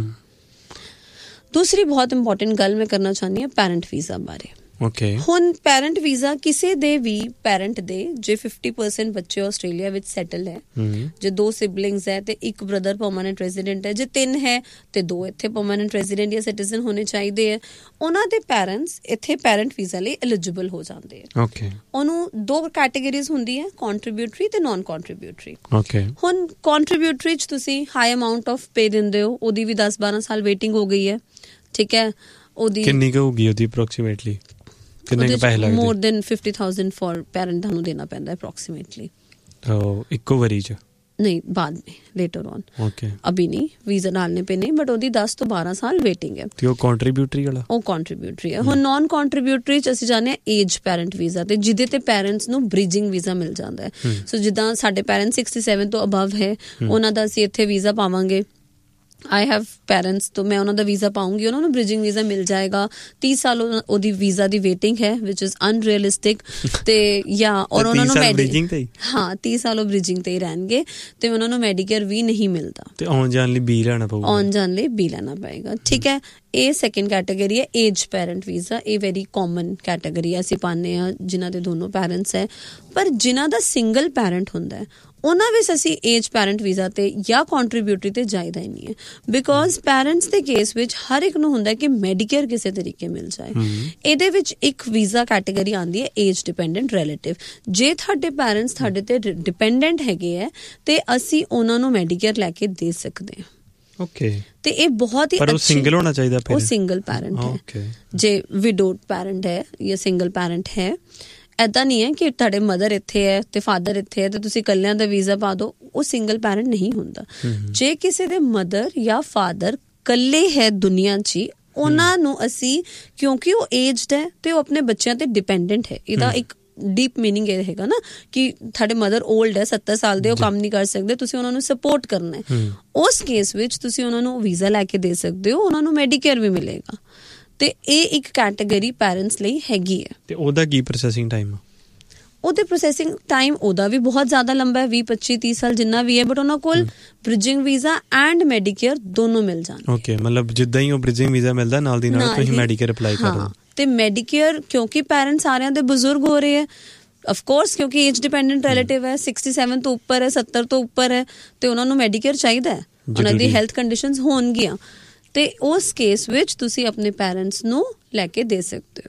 ਦੂਸਰੀ ਬਹੁਤ ਇੰਪੋਰਟੈਂਟ ਗੱਲ ਮੈਂ ਕਰਨਾ ਚਾਹੁੰਦੀ ਹਾਂ ਪੈਰੈਂਟ ਵੀਜ਼ਾ ਬਾਰੇ। ਹੁਣ ਪੈਰੈਂਟ ਵੀਜ਼ਾ ਕਿਸੇ ਦੇ ਵੀ ਪੈਰੈਂਟ ਦੇ, ਜੇ 50% ਬੱਚੇ ਆਸਟ੍ਰੇਲੀਆ ਵਿੱਚ ਸੈਟਲ ਹੈ, ਜੇ 2 ਸਿਬਲਿੰਗਸ ਹੈ ਤੇ ਇੱਕ ਬ੍ਰਦਰ ਪਰਮਾਨੈਂਟ ਰੈਜ਼ੀਡੈਂਟ ਹੈ, ਜੇ 3 ਹੈ ਤੇ 2 ਇੱਥੇ ਪਰਮਾਨੈਂਟ ਰੈਜ਼ੀਡੈਂਟ ਜਾਂ ਸਿਟੀਜ਼ਨ ਹੋਣੇ ਚਾਹੀਦੇ ਹੈ, ਉਹਨਾਂ ਦੇ ਪੈਰੈਂਟਸ ਇੱਥੇ ਪੈਰੈਂਟ ਵੀਜ਼ਾ ਲਈ ਐਲੀਜੀਬਲ ਹੋ ਜਾਂਦੇ ਹੈ। ਉਹਨੂੰ 2 ਕੈਟੇਗਰੀਜ਼ ਹੁੰਦੀ ਹੈ, ਕੰਟਰੀਬਿਊਟਰੀ ਤੇ ਨਾਨ ਕੰਟਰੀਬਿਊਟਰੀ। ਹੁਣ ਕੰਟਰੀਬਿਊਟਰੀ 'ਚ ਤੁਸੀਂ ਹਾਈ ਅਮਾਊਂਟ ਆਫ ਪੇ ਦਿੰਦੇ ਹੋ, ਉਹਦੀ ਵੀ 10-12 ਸਾਲ ਵੇਟਿੰਗ ਹੋ ਗਈ ਹੈ, ਠੀਕ ਹੈ। ਉਹਦੀ ਕਿੰਨੀ ਕੁ ਹੋਊਗੀ ਉਹਦੀ ਅਪਰੋਕਸੀਮੇਟਲੀ? ਕਿੰਨੇ ਕੁ ਪੈਸੇ ਲੱਗਦੇ? ਮੋਰ ਦੈਨ 50,000 ਫॉर ਪੈਰੈਂਟ ਤੁਹਾਨੂੰ ਦੇਣਾ ਪੈਂਦਾ ਅਪਰੋਕਸੀਮੇਟਲੀ। ਇੱਕੋ ਵਾਰੀ 'ਚ ਨਹੀਂ, ਬਾਅਦ में लेटर ऑन। अभी नहीं, वीजा डालने पे नहीं, बट ਉਹਦੀ 10 ਤੋਂ 12 ਸਾਲ ਵੇਟਿੰਗ ਹੈ। ਤੇ ਉਹ ਕੰਟਰੀਬਿਊਟਰੀ ਵਾਲਾ? ਉਹ ਕੰਟਰੀਬਿਊਟਰੀ ਹੈ। ਹੁਣ ਨਾਨ ਕੰਟਰੀਬਿਊਟਰੀ 'ਚ ਅਸੀਂ ਜਾਣੇ ਏਜ ਪੈਰੈਂਟ ਵੀਜ਼ਾ ਤੇ, ਜਿਹਦੇ ਤੇ ਪੈਰੈਂਟਸ ਨੂੰ ਬ੍ਰਿਜਿੰਗ ਵੀਜ਼ਾ ਮਿਲ ਜਾਂਦਾ ਹੈ। ਸੋ ਜਿੱਦਾਂ ਸਾਡੇ ਪੈਰੈਂਟਸ 67 ਤੋਂ ਅਬਵ ਹੈ, ਉਹਨਾਂ ਦਾ ਅਸੀਂ ਇੱਥੇ ਵੀਜ਼ਾ ਪਾਵਾਂਗੇ ਆਈ ਹੈਵ ਪੈਰੈਂਟਸ, ਤਾਂ ਮੈਂ ਉਹਨਾਂ ਦਾ ਵੀਜ਼ਾ ਪਾਉਂਗੀ, ਉਹਨਾਂ ਨੂੰ ਬ੍ਰਿਜਿੰਗ ਵੀਜ਼ਾ ਮਿਲ ਜਾਏਗਾ। 30 ਸਾਲ ਉਹਦੀ ਵੀਜ਼ਾ ਦੀ ਵੇਟਿੰਗ ਹੈ ਵਿਚ ਇਜ਼ ਅਨਰੀਅਲਿਸਟਿਕ। ਤੇ ਜਾਂ ਔਰ ਉਹਨਾਂ ਨੂੰ 30 ਸਾਲ ਉਹ ਬ੍ਰਿਜਿੰਗ ਤੇ ਹੀ ਰਹਿਣਗੇ ਤੇ ਉਹਨਾਂ ਨੂੰ ਮੈਡੀਕੇਅਰ ਵੀ ਨਹੀਂ ਮਿਲਦਾ ਤੇ ਆਉਣ ਜਾਣ ਲਈ ਬੀ ਲੈਣਾ ਪਏਗਾ। ਠੀਕ ਹੈ, ਇਹ ਸੈਕਿੰਡ ਕੈਟਾਗਰੀ ਹੈ ਏਜ ਪੈਰੈਂਟ ਵੀਜ਼ਾ। ਇਹ ਵੈਰੀ ਕਾਮਨ ਕੈਟਾਗਰੀ ਹੈ, ਅਸੀਂ ਪਾਉਂਦੇ ਹਾਂ ਜਿਨ੍ਹਾਂ ਦੇ ਦੋਨੋਂ ਪੈਰੈਂਟਸ ਹੈ। ਪਰ ਜਿਨ੍ਹਾਂ ਦਾ ਸਿੰਗਲ ਪੈਰੈਂਟ ਹੁੰਦਾ ਹੈ ਉਹਨਾਂ ਵਿੱਚ ਅਸੀਂ ਏਜ ਪੈਰੈਂਟ ਵੀਜ਼ਾ ਤੇ ਜਾਂ ਕੰਟਰੀਬਿਊਟਰੀ ਤੇ ਜਾਈਦਾ ਹੀ ਨਹੀਂ ਹੈ, ਬਿਕੋਜ਼ ਪੈਰੈਂਟਸ ਦੇ ਕੇਸ ਵਿੱਚ ਹਰ ਇੱਕ ਨੂੰ ਹੁੰਦਾ ਕਿ ਮੈਡੀਕੇਅਰ ਕਿਸੇ ਤਰੀਕੇ ਮਿਲ ਜਾਏ। ਇਹਦੇ ਵਿੱਚ ਇੱਕ ਵੀਜ਼ਾ ਕੈਟਾਗਰੀ ਆਉਂਦੀ ਹੈ ਏਜ ਡਿਪੈਂਡੈਂਟ ਰਿਲੇਟਿਵ। ਜੇ ਤੁਹਾਡੇ ਪੈਰੈਂਟਸ ਤੁਹਾਡੇ ਤੇ ਡਿਪੈਂਡੈਂਟ ਹੈਗੇ ਹੈ ਤੇ ਅਸੀਂ ਉਹਨਾਂ ਨੂੰ ਮੈਡੀਕੇਅਰ ਲੈ ਕੇ ਦੇ ਸਕਦੇ ਹਾਂ। ਓਕੇ, ਤੇ ਇਹ ਬਹੁਤ ਹੀ ਪਰ ਉਹ ਸਿੰਗਲ ਹੋਣਾ ਚਾਹੀਦਾ, ਉਹ ਸਿੰਗਲ ਪੈਰੈਂਟ ਹੈ। ਜੇ ਵਿਡੋਡ ਪੈਰੈਂਟ ਹੈ ਜਾਂ ਸਿੰਗਲ ਪੈਰੈਂਟ ਹੈ, ਇੱਦਾਂ ਨਹੀਂ ਹੈ ਕਿ ਤੁਹਾਡੇ ਮਦਰ ਇੱਥੇ ਹੈ ਤੇ ਫਾਦਰ ਇੱਥੇ ਹੈ ਤੇ ਤੁਸੀਂ ਇਕੱਲਿਆਂ ਦਾ ਵੀਜ਼ਾ ਪਾ ਦਿਓ, ਉਹ ਸਿੰਗਲ ਪੈਰੈਂਟ ਨਹੀਂ ਹੁੰਦਾ। ਜੇ ਕਿਸੇ ਦੇ ਮਦਰ ਜਾਂ ਫਾਦਰ ਇਕੱਲੇ ਹੈ ਦੁਨੀਆ 'ਚ, ਉਹਨਾਂ ਨੂੰ ਅਸੀਂ, ਕਿਉਂਕਿ ਉਹ ਏਜਡ ਹੈ ਤੇ ਉਹ ਆਪਣੇ ਬੱਚਿਆਂ ਤੇ ਡਿਪੈਂਡੈਂਟ ਹੈ, ਇਹਦਾ ਇੱਕ ਡੀਪ ਮੀਨਿੰਗ ਇਹ ਹੈਗਾ ਨਾ ਕਿ ਤੁਹਾਡੇ ਮਦਰ ਓਲਡ ਹੈ, 70 ਸਾਲ ਦੇ, ਉਹ ਕੰਮ ਨਹੀਂ ਕਰ ਸਕਦੇ, ਤੁਸੀਂ ਉਹਨਾਂ ਨੂੰ ਸਪੋਰਟ ਕਰਨਾ ਹੈ। ਉਸ ਕੇਸ ਵਿੱਚ ਤੁਸੀਂ ਉਹਨਾਂ ਨੂੰ ਵੀਜ਼ਾ ਲੈ ਕੇ ਦੇ ਸਕਦੇ ਹੋ, ਉਹਨਾਂ ਨੂੰ ਮੈਡੀਕੇਅਰ ਵੀ ਮਿਲੇਗਾ। ਤੇ ਇਹ ਇੱਕ ਕੈਟਾਗਰੀ ਪੈਰੈਂਟਸ ਲਈ ਹੈਗੀ ਹੈ। ਤੇ ਉਹਦਾ ਕੀ ਪ੍ਰੋਸੈਸਿੰਗ ਟਾਈਮ ਆ? ਉਹਦੇ ਪ੍ਰੋਸੈਸਿੰਗ ਟਾਈਮ ਉਹਦਾ ਵੀ ਬਹੁਤ ਜ਼ਿਆਦਾ ਲੰਬਾ ਹੈ, 20, 25, 30 ਸਾਲ ਜਿੰਨਾ ਵੀ ਹੈ, ਬਟ ਉਹਨਾਂ ਕੋਲ ਬ੍ਰਿਜਿੰਗ ਵੀਜ਼ਾ ਐਂਡ ਮੈਡੀਕੇਅਰ ਦੋਨੋਂ ਮਿਲ ਜਾਣਗੇ। ਓਕੇ, ਮਤਲਬ ਜਿੱਦਾਂ ਹੀ ਉਹ ਬ੍ਰਿਜਿੰਗ ਵੀਜ਼ਾ ਮਿਲਦਾ ਨਾਲ ਦੀ ਨਾਲ ਤੁਸੀਂ ਮੈਡੀਕੇਅਰ ਅਪਲਾਈ ਕਰ ਲਓ। ਤੇ ਮੈਡੀਕੇਅਰ ਕਿਉਂਕਿ ਪੈਰੈਂਟਸ ਸਾਰਿਆਂ ਦੇ ਬਜ਼ੁਰਗ ਹੋ ਰਹੇ ਹੈ, ਆਫ ਕੋਰਸ, ਕਿਉਂਕਿ ਏਜ ਡਿਪੈਂਡੈਂਟ ਰਿਲੇਟਿਵ ਹੈ, 67 ਤੋਂ ਉੱਪਰ ਹੈ, 70 ਤੋਂ ਉੱਪਰ ਹੈ, ਤੇ ਉਹਨਾਂ ਨੂੰ ਮੈਡੀਕੇਅਰ ਚਾਹੀਦਾ ਹੈ, ਉਹਨਾਂ ਦੀ ਹੈਲਥ ਕੰਡੀਸ਼ਨਸ ਹੋਣਗੀਆਂ, ਤੇ ਉਸ ਕੇਸ ਵਿੱਚ ਤੁਸੀਂ ਆਪਣੇ ਪੈਰੈਂਟਸ ਨੂੰ ਲੈ ਕੇ ਦੇ ਸਕਦੇ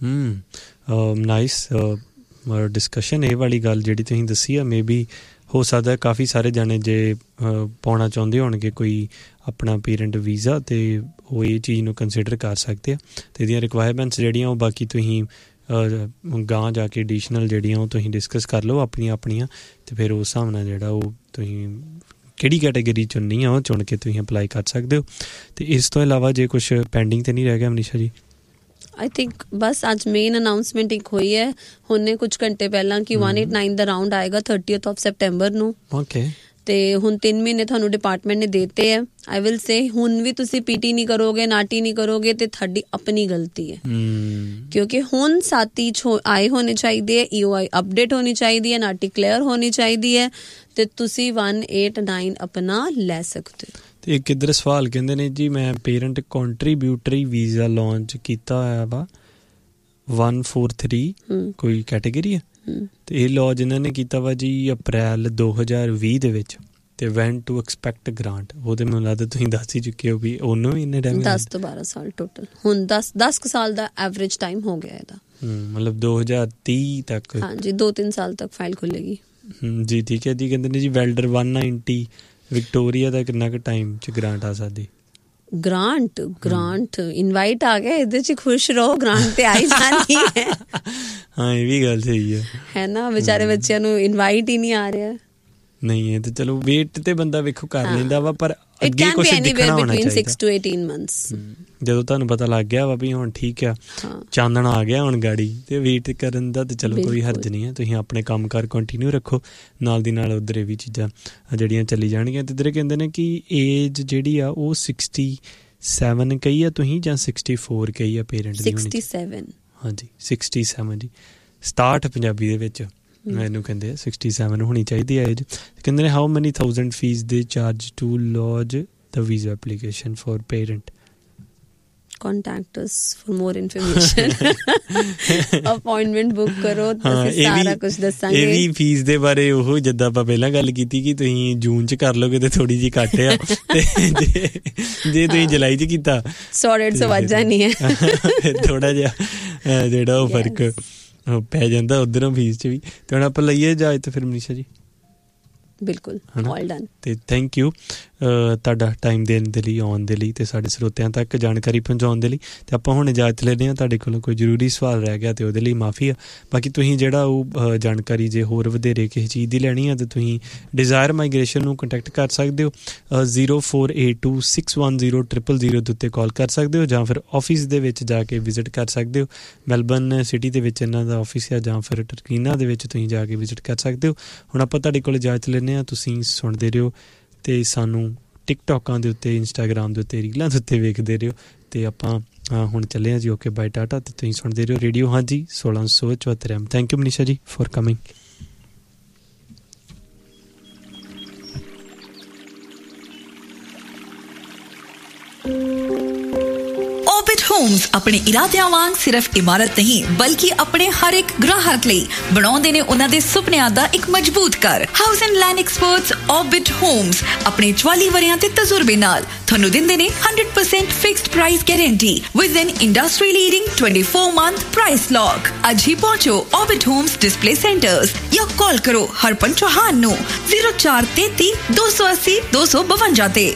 ਹੋ। ਨਾਈਸ ਡਿਸਕਸ਼ਨ ਇਹ ਵਾਲੀ ਗੱਲ ਜਿਹੜੀ ਤੁਸੀਂ ਦੱਸੀ ਆ। ਮੇ ਬੀ ਹੋ ਸਕਦਾ ਕਾਫੀ ਸਾਰੇ ਜਾਣੇ ਜੇ ਪਾਉਣਾ ਚਾਹੁੰਦੇ ਹੋਣਗੇ ਕੋਈ ਆਪਣਾ ਪੇਰੈਂਟ ਵੀਜ਼ਾ, ਤੇ ਉਹ ਇਹ ਚੀਜ਼ ਨੂੰ ਕੰਸੀਡਰ ਕਰ ਸਕਦੇ ਆ। ਅਤੇ ਇਹਦੀਆਂ ਰਿਕੁਆਇਰਮੈਂਟਸ ਜਿਹੜੀਆਂ ਉਹ ਬਾਕੀ ਤੁਸੀਂ ਗਾਂਹ ਜਾ ਕੇ ਐਡੀਸ਼ਨਲ ਜਿਹੜੀਆਂ ਉਹ ਤੁਸੀਂ ਡਿਸਕਸ ਕਰ ਲਓ ਆਪਣੀਆਂ, ਅਤੇ ਫਿਰ ਉਸ ਹਿਸਾਬ ਨਾਲ ਜਿਹੜਾ ਉਹ ਤੁਸੀਂ ਕਿਹੜੀ ਕੈਟੇਗਰੀ ਚੁਣਨੀ ਆ ਉਹ ਚੁਣ ਕੇ ਤੁਸੀਂ ਅਪਲਾਈ ਕਰ ਸਕਦੇ ਹੋ। ਅਤੇ ਇਸ ਤੋਂ ਇਲਾਵਾ ਜੇ ਕੁਛ ਪੈਂਡਿੰਗ ਤਾਂ ਨਹੀਂ ਰਹਿ ਗਿਆ ਮਨੀਸ਼ਾ ਜੀ? ਆਈ ਥਿੰਕ ਬਸ ਅੱਜ ਮੇਨ ਅਨਾਊਂਸਮੈਂਟ ਇੱਕ ਹੋਈ ਹੈ ਹੁਣੇ ਕੁਝ ਘੰਟੇ ਪਹਿਲਾਂ ਕਿ 189 ਦਾ ਰਾਊਂਡ ਆਏਗਾ 30th of September ਨੂੰ। ਓਕੇ, ਤੇ ਹੁਣ 3 ਮਹੀਨੇ ਤੁਹਾਨੂੰ ਡਿਪਾਰਟਮੈਂਟ ਨੇ ਦਿੱਤੇ ਹੈ। ਆਈ ਵਿਲ ਸੇ ਹੁਣ ਵੀ ਤੁਸੀਂ ਪੀਟੀ ਨਹੀਂ ਕਰੋਗੇ, ਨਾਟੀ ਨਹੀਂ ਕਰੋਗੇ ਤੇ ਤੁਹਾਡੀ ਆਪਣੀ ਗਲਤੀ ਹੈ, ਕਿਉਂਕਿ ਹੁਣ ਸਾਥੀ ਆਏ ਹੋਣੇ ਚਾਹੀਦੇ ਹੈ, EOI ਅਪਡੇਟ ਹੋਣੀ ਚਾਹੀਦੀ ਹੈ, ਨਾਟੀ ਕਲੀਅਰ ਹੋਣੀ ਚਾਹੀਦੀ ਹੈ, ਤੇ ਤੁਸੀਂ 189 ਆਪਣਾ ਲੈ ਸਕਦੇ ਹੋ। ਤੇ ਇੱਕ ਇੱਧਰ ਸਵਾਲ ਕਹਿੰਦੇ ਨੇ ਜੀ, ਮੈਂ ਪੇਰੈਂਟ ਕੰਟਰੀਬਿਊਟਰੀ ਵੀਜ਼ਾ ਲਾਂਚ ਕੀਤਾ ਹੋਇਆ ਵਾ 143 ਕੋਈ ਕੈਟੇਗਰੀ ਹੈ, ਤੇ ਇਹ ਲਾਅ ਜਿਨ੍ਹਾਂ ਨੇ ਕੀਤਾ ਵਾ ਜੀ ਅਪ੍ਰੈਲ 2020 ਦੇ ਵਿੱਚ, ਤੇ ਵੈਂਟ ਟੂ ਐਕਸਪੈਕਟ ਗ੍ਰਾਂਟ, ਉਹਦੇ ਮੈਨੂੰ ਲੱਗਦਾ ਤੁਸੀਂ ਦੱਸ ਹੀ ਚੁੱਕੇ ਹੋ ਵੀ ਉਹਨੂੰ ਵੀ ਇੰਨੇ ਟਾਈਮ 10 ਤੋਂ 12 ਸਾਲ ਟੋਟਲ, ਹੁਣ 10 ਸਾਲ ਦਾ ਐਵਰੇਜ ਟਾਈਮ ਹੋ ਗਿਆ ਇਹਦਾ। ਮਤਲਬ 2030 ਤੱਕ, ਹਾਂਜੀ 2-3 ਸਾਲ ਤੱਕ ਫਾਈਲ ਖੁੱਲੇਗੀ ਜੀ। ਠੀਕ ਹੈ ਜੀ। ਕਹਿੰਦੇ ਨੇ ਜੀ ਵੈਲਡਰ 190 ਵਿਕਟੋਰੀਆ ਦਾ ਕਿੰਨਾ ਕੁ ਟਾਈਮ 'ਚ ਗ੍ਰਾਂਟ ਆ ਸਕਦੀ? ਗ੍ਰਾਂਟ ਇਨਵਾਈਟ ਆ ਗਿਆ, ਇਹਦੇ 'ਚ ਖੁਸ਼ ਰਹੋ, ਗ੍ਰਾਂਟ ਤੇ ਆਈ ਜਾਣੀ ਹੈ। ਹਾਂ, ਇਹ ਵੀ ਗੱਲ ਸਹੀ ਹੈ ਨਾ, ਵਿਚਾਰੇ ਬੱਚਿਆਂ ਨੂੰ ਇਨਵਾਈਟ ਹੀ ਨਹੀਂ ਆ ਰਿਹਾ। ਨਹੀਂ, ਇਹ ਤੇ ਚਲੋ ਵੇਟ ਤੇ ਬੰਦਾ ਵੇਖੋ ਕਰ ਲੈਂਦਾ ਵਾ, ਪਰ ਅੱਗੇ ਕੁਛ ਦਿਖਣਾ ਹੋਣਾ ਚਾਹੀਦਾ। 6 to 18 months ਜਦੋਂ ਤੁਹਾਨੂੰ ਪਤਾ ਲੱਗ ਗਿਆ ਵਾ ਵੀ ਹੁਣ ਠੀਕ ਆ, ਚਾਨਣ ਆ ਗਿਆ ਹੁਣ ਗਾੜੀ, ਤੇ ਵੇਟ ਕਰਨ ਦਾ ਤੇ ਚਲੋ ਕੋਈ ਹਰਜ ਨਹੀਂ ਹੈ। ਤੁਸੀਂ ਆਪਣੇ ਕੰਮ ਕਾਰ ਕੰਟੀਨਿਊ ਰੱਖੋ, ਨਾਲ ਦੀ ਨਾਲ ਉੱਧਰ ਇਹ ਵੀ ਚੀਜ਼ਾਂ ਜਿਹੜੀਆਂ ਚੱਲੀ ਜਾਣਗੀਆਂ। ਤੇ ਇੱਧਰ ਕਹਿੰਦੇ ਨੇ ਕਿ ਏਜ ਜਿਹੜੀ ਆ ਉਹ 67 ਕਹੀ ਆ ਤੁਸੀਂ ਜਾਂ 64 ਕਹੀ ਆ ਪੇਰੈਂਟ ਦੀ? 67। ਹਾਂਜੀ 67 ਜੀ, 67 ਪੰਜਾਬੀ ਦੇ ਵਿੱਚ ਇਹਨੂੰ ਕਹਿੰਦੇ ਆ। 67 ਹੋਣੀ ਚਾਹੀਦੀ ਹੈ ਏਜ। ਕਹਿੰਦੇ ਨੇ ਹਾਊ ਮੈਨੀ ਥਾਊਜ਼ੈਂਡ ਫੀਸ ਦੇ charge to lodge the visa application for parent? contact us for more information appointment book ਕਰੋ, ਅਸੀਂ ਸਾਰਾ ਕੁਝ ਦੱਸਾਂਗੇ। ਇਹ ਵੀ ਫੀਸ ਦੇ ਬਾਰੇ ਉਹ ਜਿੱਦਾਂ ਆਪਾਂ ਪਹਿਲਾਂ ਗੱਲ ਕੀਤੀ ਕਿ ਤੁਸੀਂ ਜੂਨ 'ਚ ਕਰ ਲੋਗੇ ਤੇ ਥੋੜੀ ਜਿਹੀ ਘੱਟ ਆ, ਤੇ ਜੇ ਤੁਸੀਂ ਜੁਲਾਈ 'ਚ ਕੀਤਾ 100-150 ਵੱਧ ਜਾਣੀ ਹੈ, ਥੋੜਾ ਜਿਹਾ ਜਿਹੜਾ ਉਹ ਫਰਕ ਪੈ ਜਾਂਦਾ ਉੱਧਰੋਂ ਫੀਸ 'ਚ ਵੀ। ਤੇ ਹੁਣ ਆਪਾਂ ਲਈਏ ਇਜਾਜ਼ਤ ਤੇ ਫਿਰ ਮਨੀਸ਼ਾ ਜੀ? ਬਿਲਕੁਲ, ਆਲ ਡਨ। ਤੇ ਥੈਂਕ ਯੂ ਤੁਹਾਡਾ ਟਾਈਮ ਦੇਣ ਦੇ ਲਈ, ਆਉਣ ਦੇ ਲਈ, ਤੇ ਸਾਡੇ ਸਰੋਤਿਆਂ ਤੱਕ ਜਾਣਕਾਰੀ ਪਹੁੰਚਾਉਣ ਦੇ ਲਈ। ਤੇ ਆਪਾਂ ਹੁਣ ਇਜਾਜ਼ਤ ਲੈਂਦੇ ਹਾਂ। ਤੁਹਾਡੇ ਕੋਲੋਂ ਕੋਈ ਜ਼ਰੂਰੀ ਸਵਾਲ ਰਹਿ ਗਿਆ ਤੇ ਉਹਦੇ ਲਈ ਮਾਫੀ ਆ। ਬਾਕੀ ਤੁਸੀਂ ਜਿਹੜਾ ਉਹ ਜਾਣਕਾਰੀ ਜੇ ਹੋਰ ਵਧੇਰੇ ਕਿਸੇ ਚੀਜ਼ ਦੀ ਲੈਣੀ ਆ ਤਾਂ ਤੁਸੀਂ ਡਿਜ਼ਾਇਰ ਮਾਈਗ੍ਰੇਸ਼ਨ ਨੂੰ ਕੰਟੈਕਟ ਕਰ ਸਕਦੇ ਹੋ। 0482610000 ਦੇ ਉੱਤੇ ਕਾਲ ਕਰ ਸਕਦੇ ਹੋ, ਜਾਂ ਫਿਰ ਆਫਿਸ ਦੇ ਵਿੱਚ ਜਾ ਕੇ ਵਿਜ਼ਿਟ ਕਰ ਸਕਦੇ ਹੋ। ਮੈਲਬਰਨ ਸਿਟੀ ਦੇ ਵਿੱਚ ਇਹਨਾਂ ਦਾ ਆਫਿਸ ਆ, ਜਾਂ ਫਿਰ ਟਰਕੀਨਾ ਦੇ ਵਿੱਚ ਤੁਸੀਂ ਜਾ ਕੇ ਵਿਜ਼ਿਟ ਕਰ ਸਕਦੇ ਹੋ। ਹੁਣ ਆਪਾਂ ਤੁਹਾਡੇ ਕੋਲ ਇਜਾਜ਼ਤ ਲੈਂਦੇ ਹਾਂ। ਤੁਸੀਂ ਸੁਣਦੇ ਰਹੋ ਤੇ ਸਾਨੂੰ ਟਿਕਟੋਕਾਂ ਦੇ ਉੱਤੇ, ਇੰਸਟਾਗ੍ਰਾਮ ਦੇ ਉੱਤੇ, ਰੀਲਾਂ ਦੇ ਉੱਤੇ ਵੇਖਦੇ ਰਹੋ। ਅਤੇ ਆਪਾਂ ਹੁਣ ਚੱਲੇ ਹਾਂ ਜੀ। Okay bye, Tata. ਅਤੇ ਤੁਸੀਂ ਸੁਣਦੇ ਰਹੋ ਰੇਡੀਓ ਹਾਂਜੀ 1674 FM। ਥੈਂਕ ਯੂ ਮਨੀਸ਼ਾ ਜੀ ਫॉर ਕਮਿੰਗ। ऑर्बिट होम्स अपने इरादियां वांग सिर्फ इमारत नहीं बल्कि अपने हर एक ग्राहक ਲਈ ਬਣਾਉਂਦੇ ਨੇ ਉਹਨਾਂ ਦੇ ਸੁਪਨਿਆਂ ਦਾ ਇੱਕ ਮਜ਼ਬੂਤ ਘਰ। House and land experts orbit Holmes ਆਪਣੇ 44 ਵਰਿਆਂ ਦੇ ਤਜਰਬੇ ਨਾਲ ਤੁਹਾਨੂੰ ਦਿੰਦੇ ਨੇ 100% fixed price guarantee with N industry leading 24-month price lock. ਅੱਜ ਹੀ ਪਹੁੰਚੋ ऑर्बिट होम्स डिस्प्ले सेंटर्स या कॉल करो हरपन चौहान ਨੂੰ 0433 280 252 ਤੇ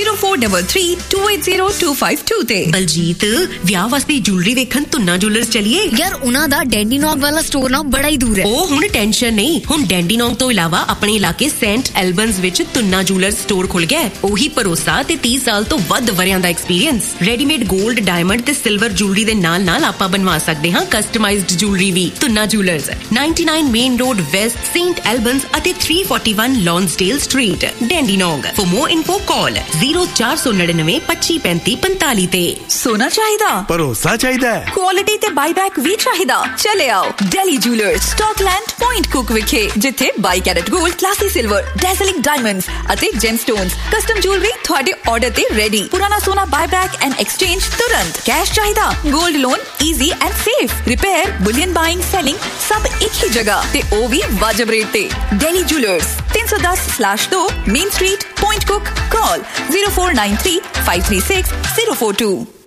0433280252 ਤੇ। ਬਲਜੀਤ ਵਿਆਹ ਵਾਸਤੇ ਜੁਐਲਰੀ ਵੇਖਣ ਤੁੰਨਾ ਜੁਐਲਰਸ ਚਲੀਏ ਯਾਰ। ਉਹਨਾਂ ਦਾ ਡੈਂਡੀਨੌਗ ਵਾਲਾ ਸਟੋਰ ਨਾ ਬੜਾ ਹੀ ਦੂਰ ਹੈ। ਉਹ ਹੁਣ ਟੈਨਸ਼ਨ ਨਹੀਂ, ਹੁਣ ਡੈਂਡੀਨੌਗ ਤੋਂ ਇਲਾਵਾ ਆਪਣੇ ਇਲਾਕੇ ਸੇਂਟ ਐਲਬਨਸ ਵਿੱਚ ਤੁੰਨਾ ਜੁਐਲਰਸ ਸਟੋਰ ਖੁੱਲ ਗਿਆ। ਉਹੀ ਭਰੋਸਾ ਤੇ 30 ਸਾਲ ਤੋਂ ਵੱਧ ਵਰਿਆਂ ਦਾ ਐਕਸਪੀਰੀਅੰਸ। ਰੈਡੀਮੇਡ 골ਡ, ਡਾਇਮੰਡ ਤੇ ਸਿਲਵਰ ਜੁਐਲਰੀ ਦੇ ਨਾਲ ਨਾਲ ਆਪਾਂ ਬਣਵਾ ਸਕਦੇ ਹਾਂ ਕਸਟਮਾਈਜ਼ਡ ਜੁਐਲਰੀ ਵੀ। Tuna jewellers 99 main road West, Saint ਐਲਬਨਸ ਅਤੇ 341 ਲੌਂਸਡੇਲ street, ਡੈਂਡੀਨੌਗ। For more info call 0499 25 35 45 ਤੇ। ਸੋਨਾ ਚਾਹੀਦਾ, ਭਰੋਸਾ ਚਾਹੀਦਾ, ਕੁਆਲਿਟੀ ਤੇ ਬਾਈਬੈਕ ਵੀ ਚਾਹੀਦਾ। ਚਲੇ ਆਓ ਡੈਲੀ ਜੁਐਲਰਸ, ਸਟਾਕਲੈਂਡ, ਪੁਆਇੰਟ ਕੁਕ ਵਿਖੇ, ਜਿੱਥੇ 22 ਕੈਰਟ 골ਡ, ਕਲਾਸੀ ਸਿਲਵਰ, ਡੈਜ਼ਲਿੰਗ ਡਾਇਮੰਡਸ ਅਤੇ ਜੈਮਸਟੋਨਸ ਕਸਟਮ ਜੁਐਲਰੀ ਤੁਹਾਡੇ ਆਰਡਰ ਤੇ ਰੈਡੀ। ਪੁਰਾਣਾ ਸੋਨਾ ਬਾਈਬੈਕ ਐਂਡ ਐਕਸਚੇਂਜ ਤੁਰੰਤ। ਕੈਸ਼ ਚਾਹੀਦਾ, 골ਡ loan easy and safe. Repair, bullion buying, selling ਸਭ ਇੱਕ ਹੀ ਜਗ੍ਹਾ ਤੇ ਉਹ ਵੀ ਵਾਜਬ ਰੇਟ ਤੇ। Daily jewellers 310/2 main street, point ਕੁਕ। Call 0493 536 042।